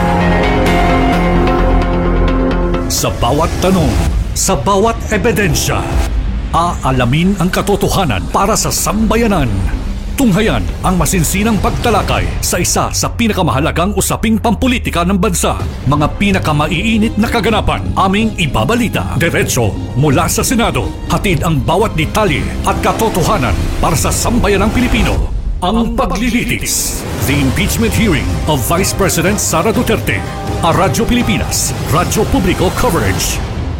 Sa bawat tanong, sa bawat ebidensya, aalamin ang katotohanan para sa sambayanan. Tunghayan ang masinsinang pagtalakay sa isa sa pinakamahalagang usaping pampolitika ng bansa. Mga pinakamaiinit na kaganapan aming ibabalita. Diretso mula sa Senado. Hatid ang bawat detalye at katotohanan para sa sambayanang Pilipino. Ang paglilitis. The impeachment hearing of Vice President Sara Duterte. A Radyo Pilipinas. Radyo Publiko Coverage.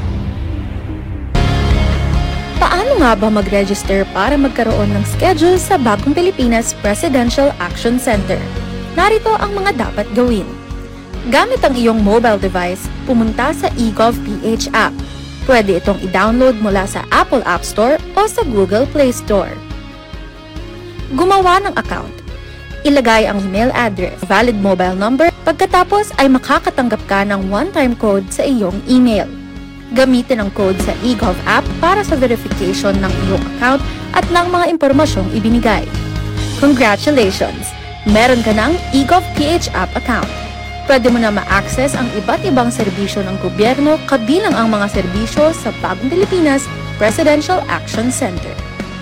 Paano nga ba mag-register para magkaroon ng schedule sa Bagong Pilipinas Presidential Action Center? Narito ang mga dapat gawin. Gamit ang iyong mobile device, pumunta sa eGovPH app. Pwede itong i-download mula sa Apple App Store o sa Google Play Store. Gumawa ng account. Ilagay ang email address, valid mobile number, pagkatapos ay makakatanggap ka ng one-time code sa iyong email. Gamitin ang code sa eGov app para sa verification ng iyong account at ng mga impormasyong ibinigay. Congratulations! Meron ka ng eGovPH app account. Pwede mo na ma-access ang iba't ibang serbisyo ng gobyerno kabilang ang mga serbisyo sa Bagong Pilipinas Presidential Action Center.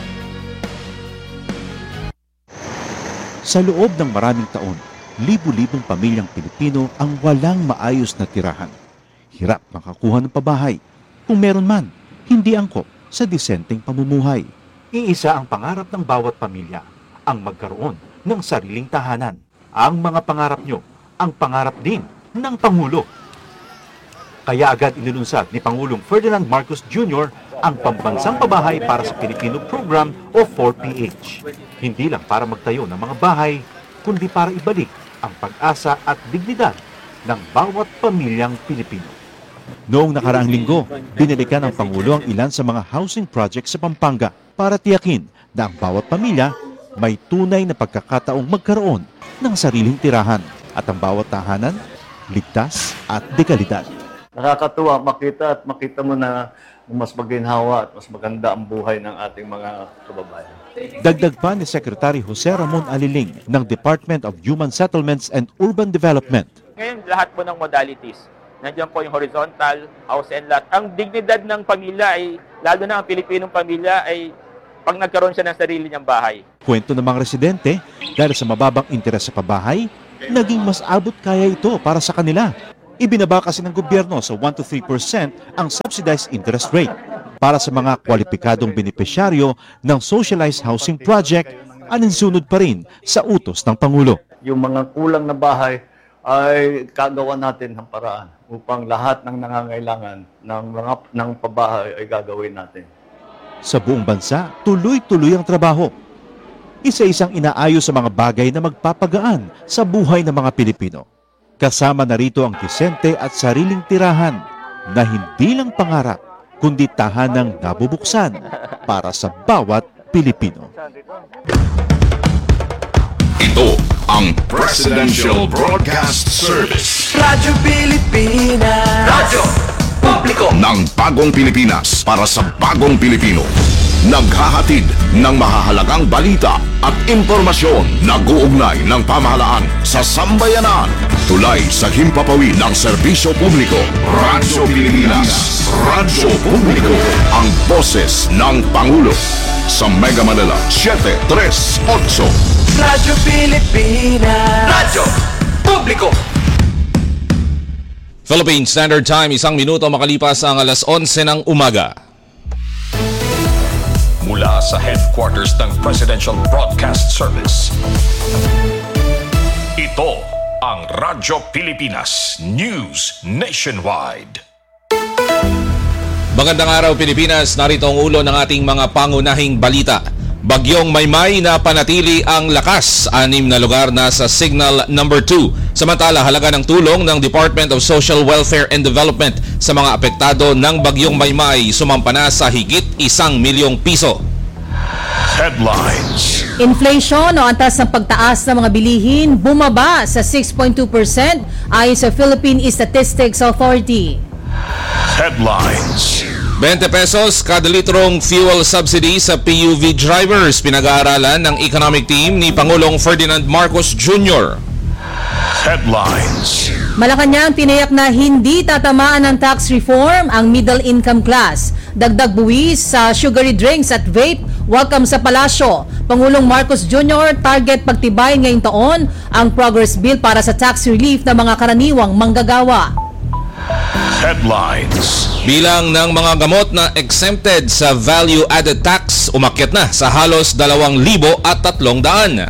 Sa loob ng maraming taon, libu-libong pamilyang Pilipino ang walang maayos na tirahan. Hirap makakuha ng pabahay. Kung meron man, hindi angkop sa disenteng pamumuhay. Iisa ang pangarap ng bawat pamilya, ang magkaroon ng sariling tahanan. Ang mga pangarap nyo, ang pangarap din ng Pangulo. Kaya agad inilunsad ni Pangulong Ferdinand Marcos Junior ang Pambansang Pabahay para sa Pilipino Program o four P H. Hindi lang para magtayo ng mga bahay, kundi para ibalik ang pag-asa at dignidad ng bawat pamilyang Pilipino. Noong nakaraang linggo, binalikan ng Pangulo ang ilan sa mga housing projects sa Pampanga para tiyakin na ang bawat pamilya may tunay na pagkakataong magkaroon ng sariling tirahan at ang bawat tahanan ligtas at dekalidad. Nakakatuwa makita at makita mo na mas maginhawa at mas maganda ang buhay ng ating mga kababayan. Dagdag pa ni Secretary Jose Ramon Aliling ng Department of Human Settlements and Urban Development. Ngayon, lahat po ng modalities. Nandiyan po yung horizontal, house and lot. Ang dignidad ng pamilya ay, lalo na ang Pilipinong pamilya, ay pag nagkaroon siya ng sarili niyang bahay. Kwento ng mga residente, dahil sa mababang interes sa pabahay, naging mas abot kaya ito para sa kanila. Ibinaba kasi ng gobyerno sa one to three percent ang subsidized interest rate. Para sa mga kwalipikadong benepisyaryo ng Socialized Housing Project, aninsunod pa rin sa utos ng Pangulo. yung mga kulang na bahay ay kagawa natin ng paraan upang lahat ng nangangailangan ng mga ng pabahay ay gagawin natin. Sa buong bansa, tuloy-tuloy ang trabaho. Isa-isang inaayos sa mga bagay na magpapagaan sa buhay ng mga Pilipino. Kasama na rito ang disente at sariling tirahan na hindi lang pangarap, kundi tahanang nabubuksan para sa bawat Pilipino. Ito ang Presidential Broadcast Service. Radyo Pilipinas. Radyo Publiko ng bagong Pilipinas para sa bagong Pilipino. Naghahatid ng mahahalagang balita at impormasyon na guugnay ng pamahalaan sa sambayanan. Tulay sa himpapawid ng serbisyo publiko. Radyo Pilipinas. Radyo Publiko. Ang boses ng Pangulo. Sa Mega Manila, seven three eight. Radyo Pilipinas. Radyo Publiko. Philippine Standard Time, isang minuto makalipas ang alas onse ng umaga. Mula sa headquarters ng Presidential Broadcast Service. Ito ang Radyo Pilipinas News Nationwide. Magandang araw Pilipinas, narito ang ulo ng ating mga pangunahing balita. Bagyong Maymay na panatili ang lakas, anim na lugar na sa signal number two. Samantala, halaga ng tulong ng Department of Social Welfare and Development sa mga apektado ng Bagyong Maymay sumampa na sa higit isang milyong piso. Headlines. Inflation o antas ng pagtaas ng mga bilihin bumaba sa six point two percent ayon sa Philippine Statistics Authority. Headlines. twenty pesos kada litrong fuel subsidy sa P U V drivers, pinag-aaralan ng economic team ni Pangulong Ferdinand Marcos Junior Headlines. Malacanang tinayak na hindi tatamaan ng tax reform ang middle income class. Dagdag buwis sa sugary drinks at vape, welcome sa palasyo. Pangulong Marcos Junior target pagtibayin ngayong taon ang progress bill para sa tax relief ng mga karaniwang manggagawa. Headlines. Bilang ng mga gamot na exempted sa value-added tax, umakyat na sa halos dalawang libo at tatlong daan.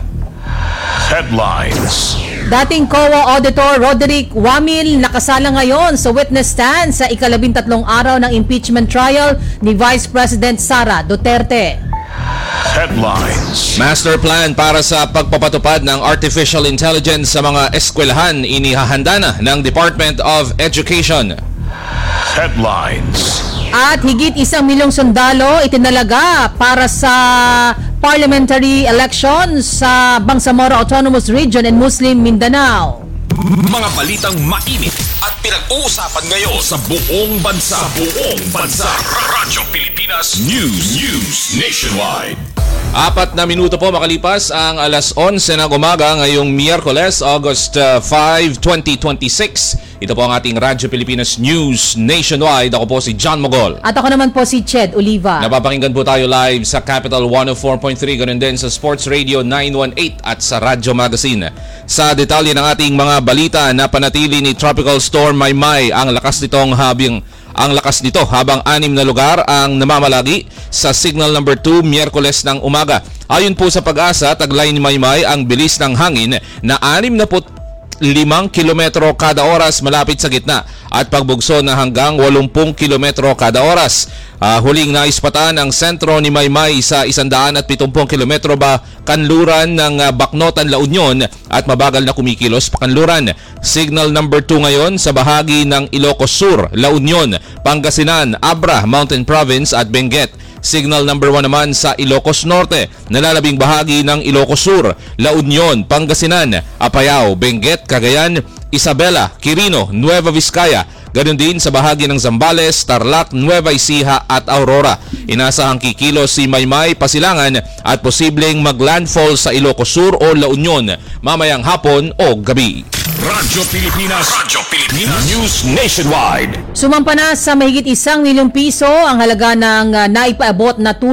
Headlines. Dating C O A Auditor Roderick Wamil nakasala ngayon sa witness stand sa ikalabintatlong araw ng impeachment trial ni Vice President Sara Duterte. Headlines. Master plan para sa pagpapatupad ng artificial intelligence sa mga eskwelahan inihahanda na ng Department of Education. Headlines. At higit isang milyong sundalo itinalaga para sa parliamentary elections sa Bangsamoro Autonomous Region and Muslim Mindanao. Mga balitang mainit at pinag-uusapan ngayon sa buong bansa. Sa buong bansa. Radyo Pilipinas News. News Nationwide. Apat na minuto po makalipas ang alas onse ng umaga ngayong Miyerkules, August five, twenty twenty-six. Ito po ang ating Radyo Pilipinas News Nationwide. Ako po si John Mogol. At ako naman po si Ched Oliva. Napapakinggan po tayo live sa Capital one oh four point three, ganun din sa Sports Radio nine eighteen at sa Radyo Magazine. Sa detalye ng ating mga balita, na panatili ni Tropical Storm Maymay ang lakas nitong habing Ang lakas nito habang anim na lugar ang namamalagi sa signal number two Miyerkules ng umaga. Ayon po sa Pag-asa, taglay ni Maymay ang bilis ng hangin na anim na limang kilometro kada oras malapit sa gitna at pagbugso na hanggang walumpung kilometro kada oras. Uh, huling naispatan ang sentro ni Maymay sa isandaan at pitumpung kilometro ba kanluran ng uh, Baknotan, La Union at mabagal na kumikilos pa kanluran. Signal number two ngayon sa bahagi ng Ilocos Sur, La Union, Pangasinan, Abra, Mountain Province at Benguet. Signal number one naman sa Ilocos Norte, nalalabing bahagi ng Ilocos Sur, La Union, Pangasinan, Apayao, Benguet, Cagayan, Isabela, Quirino, Nueva Vizcaya. Ganon din sa bahagi ng Zambales, Tarlac, Nueva Ecija at Aurora. Inasahang kikilos si Maymay Pasilangan at posibleng maglandfall sa Ilocos Sur o La Union mamayang hapon o gabi. Radyo Pilipinas. Radyo Pilipinas News Nationwide. Sumampa na sa mahigit isang milyong piso ang halaga ng uh, naipaabot na tulong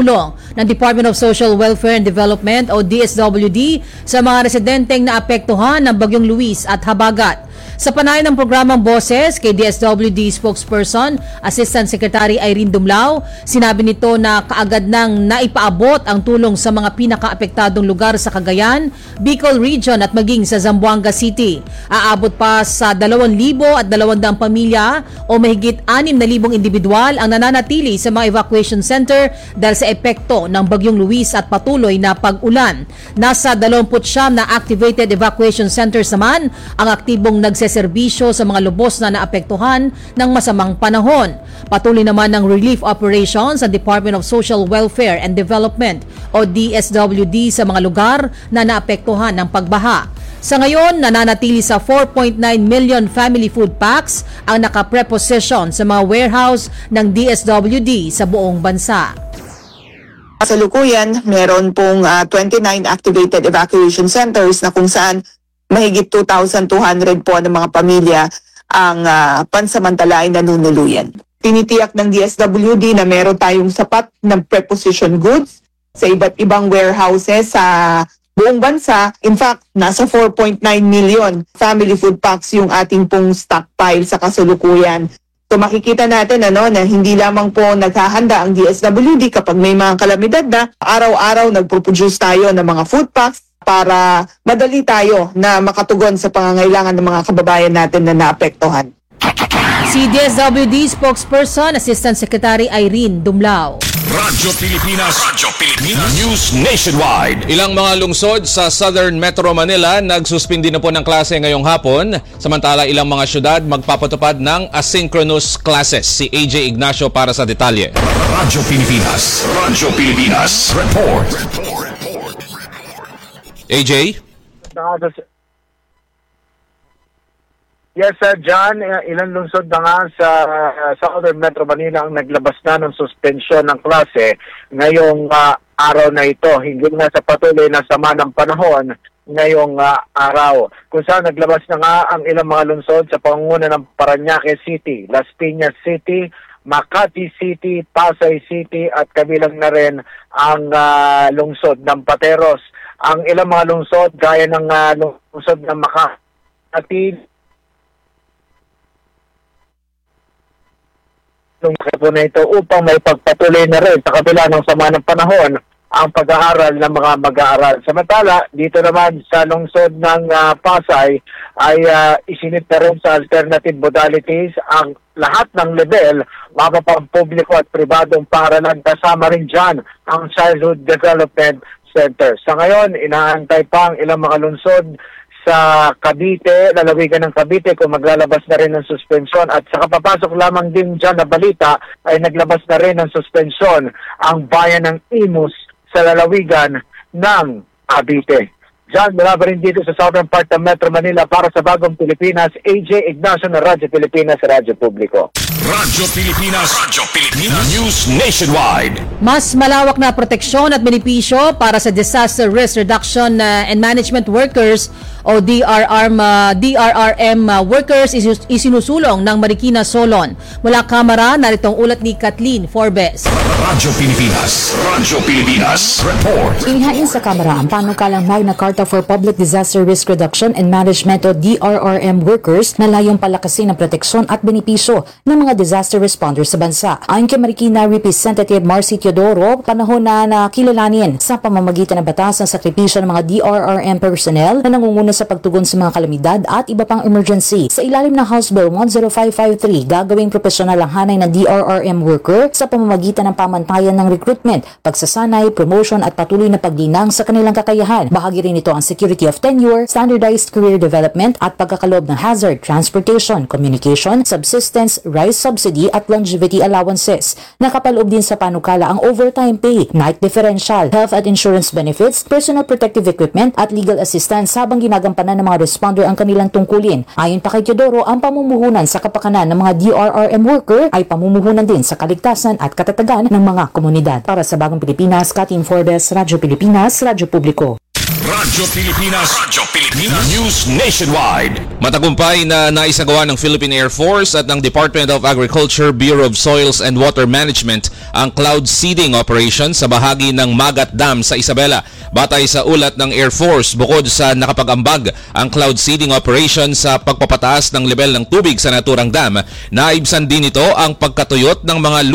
ng Department of Social Welfare and Development o D S W D sa mga residenteng naapektuhan ng Bagyong Luis at Habagat. Sa panayam ng programang Boses kay D S W D spokesperson, Assistant Secretary Irene Dumlao, sinabi nito na kaagad nang naipaabot ang tulong sa mga pinakaapektadong lugar sa Cagayan, Bicol Region at maging sa Zamboanga City. Aabot pa sa dalawang libo at dalawang daang pamilya o mahigit anim na libong individual ang nananatili sa mga evacuation center dahil sa epekto ng Bagyong Luis at patuloy na pag-ulan. Nasa dalawampu't siyam na activated evacuation centers naman ang aktibong nagseserbisyo sa mga lubos na naapektuhan ng masamang panahon. Patuloy naman ng relief operations sa Department of Social Welfare and Development o D S W D sa mga lugar na naapektuhan ng pagbaha. Sa ngayon, nananatili sa four point nine million family food packs ang nakapreposition sa mga warehouse ng D S W D sa buong bansa. Kasalukuyan, meron pong uh, twenty-nine activated evacuation centers na kung saan mahigit two thousand two hundred po ng mga pamilya ang uh, pansamantala ay nanunuluyan. Tinitiyak ng D S W D na meron tayong sapat ng preposition goods sa iba't ibang warehouses sa buong bansa. In fact, nasa four point nine million family food packs yung ating pong stockpile sa kasalukuyan. So makikita natin ano, na hindi lamang po naghahanda ang D S W D kapag may mga kalamidad na, araw-araw nagpo-produce tayo ng mga food packs para madali tayo na makatugon sa pangangailangan ng mga kababayan natin na naapektuhan. Si D S W D spokesperson, Assistant Secretary Irene Dumlao. Radyo Pilipinas, Radyo Pilipinas, News Nationwide. Ilang mga lungsod sa Southern Metro Manila nagsuspindi na po ng klase ngayong hapon, samantala ilang mga syudad magpapatupad ng asynchronous classes. Si A J Ignacio para sa detalye. Radyo Pilipinas, Radyo Pilipinas, Report. A J? Yes, uh, John, uh, ilang lungsod na nga sa uh, Southern Metro Manila ang naglabas na ng suspensyon ng klase ngayong uh, araw na ito. Hindi na sa patuloy na sama ng panahon ngayong uh, araw. Kung saan naglabas na nga ang ilang mga lungsod sa pangunguna ng Parañaque City, Las Piñas City, Makati City, Pasay City at kabilang na rin ang uh, lungsod ng Pateros. Ang ilang mga lungsod gaya ng uh, lungsod ng Makati, nung po na ito upang may pagpatuloy na rin sa kabila ng sama ng panahon ang pag-aaral ng mga mag-aaral. Samantala, dito naman sa lungsod ng uh, Pasay ay uh, isinit na rin sa alternative modalities ang lahat ng level, mapapang publiko at pribadong paaralan, kasama rin dyan ang Childhood Development Center. Sa ngayon, inaantay pa ang ilang mga lungsod sa Cavite, lalawigan ng Cavite kung maglalabas na rin ng suspensyon, at sa kapapasok lamang din dyan na balita ay naglabas na rin ng suspensyon ang bayan ng Imus sa lalawigan ng Cavite. Diyan, mula pa rin dito sa southern part ng Metro Manila para sa Bagong Pilipinas, A J Ignacio na Radyo Pilipinas, Radyo Publiko. Radyo Pilipinas, Radyo Pilipinas, News Nationwide. Mas malawak na proteksyon at benepisyo para sa Disaster Risk Reduction uh, and Management Workers o D R R M, uh, D R R M uh, workers is isinusulong ng Marikina Solon. Mula Kamara, naritong ulat ni Kathleen Forbes. Radyo Pilipinas, Radyo Pilipinas, Report. Inihain sa Kamara ang panukalang Magna Carta for Public Disaster Risk Reduction and Management o D R R M workers na layong palakasin ang proteksyon at benepisyo ng mga disaster responders sa bansa. Ayon kay Marikina Representative Marcy Teodoro, panahon na nakilalanin sa pamamagitan ng batas ang sakripisyo ng mga D R R M personnel na nangunguna sa pagtugon sa mga kalamidad at iba pang emergency. Sa ilalim ng House Bill one oh five five three, gagawing profesional ang hanay ng D R R M worker sa pamamagitan ng pamantayan ng recruitment, pagsasanay, promotion at patuloy na paglinang sa kanilang kakayahan. Bahagi rin ito ang security of tenure, standardized career development at pagkakalob ng hazard, transportation, communication, subsistence, rice subsidy at longevity allowances. Nakapaloob din sa panukala ang overtime pay, night differential, health at insurance benefits, personal protective equipment at legal assistance habang ginagampanan ng mga responder ang kanilang tungkulin. Ayon pa kay Teodoro, ang pamumuhunan sa kapakanan ng mga D R R M worker ay pamumuhunan din sa kaligtasan at katatagan ng mga komunidad. Para sa Bagong Pilipinas, Kathleen Forbes, Radyo Pilipinas, Radyo Publiko. Radyo Pilipinas. Radyo Pilipinas. News Nationwide. Matagumpay na naisagawa ng Philippine Air Force at ng Department of Agriculture, Bureau of Soils and Water Management ang cloud seeding operation sa bahagi ng Magat Dam sa Isabela. Batay sa ulat ng Air Force, bukod sa nakapag-ambag ang cloud seeding operation sa pagpapataas ng level ng tubig sa naturang dam, naibsan din ito ang pagkatuyot ng mga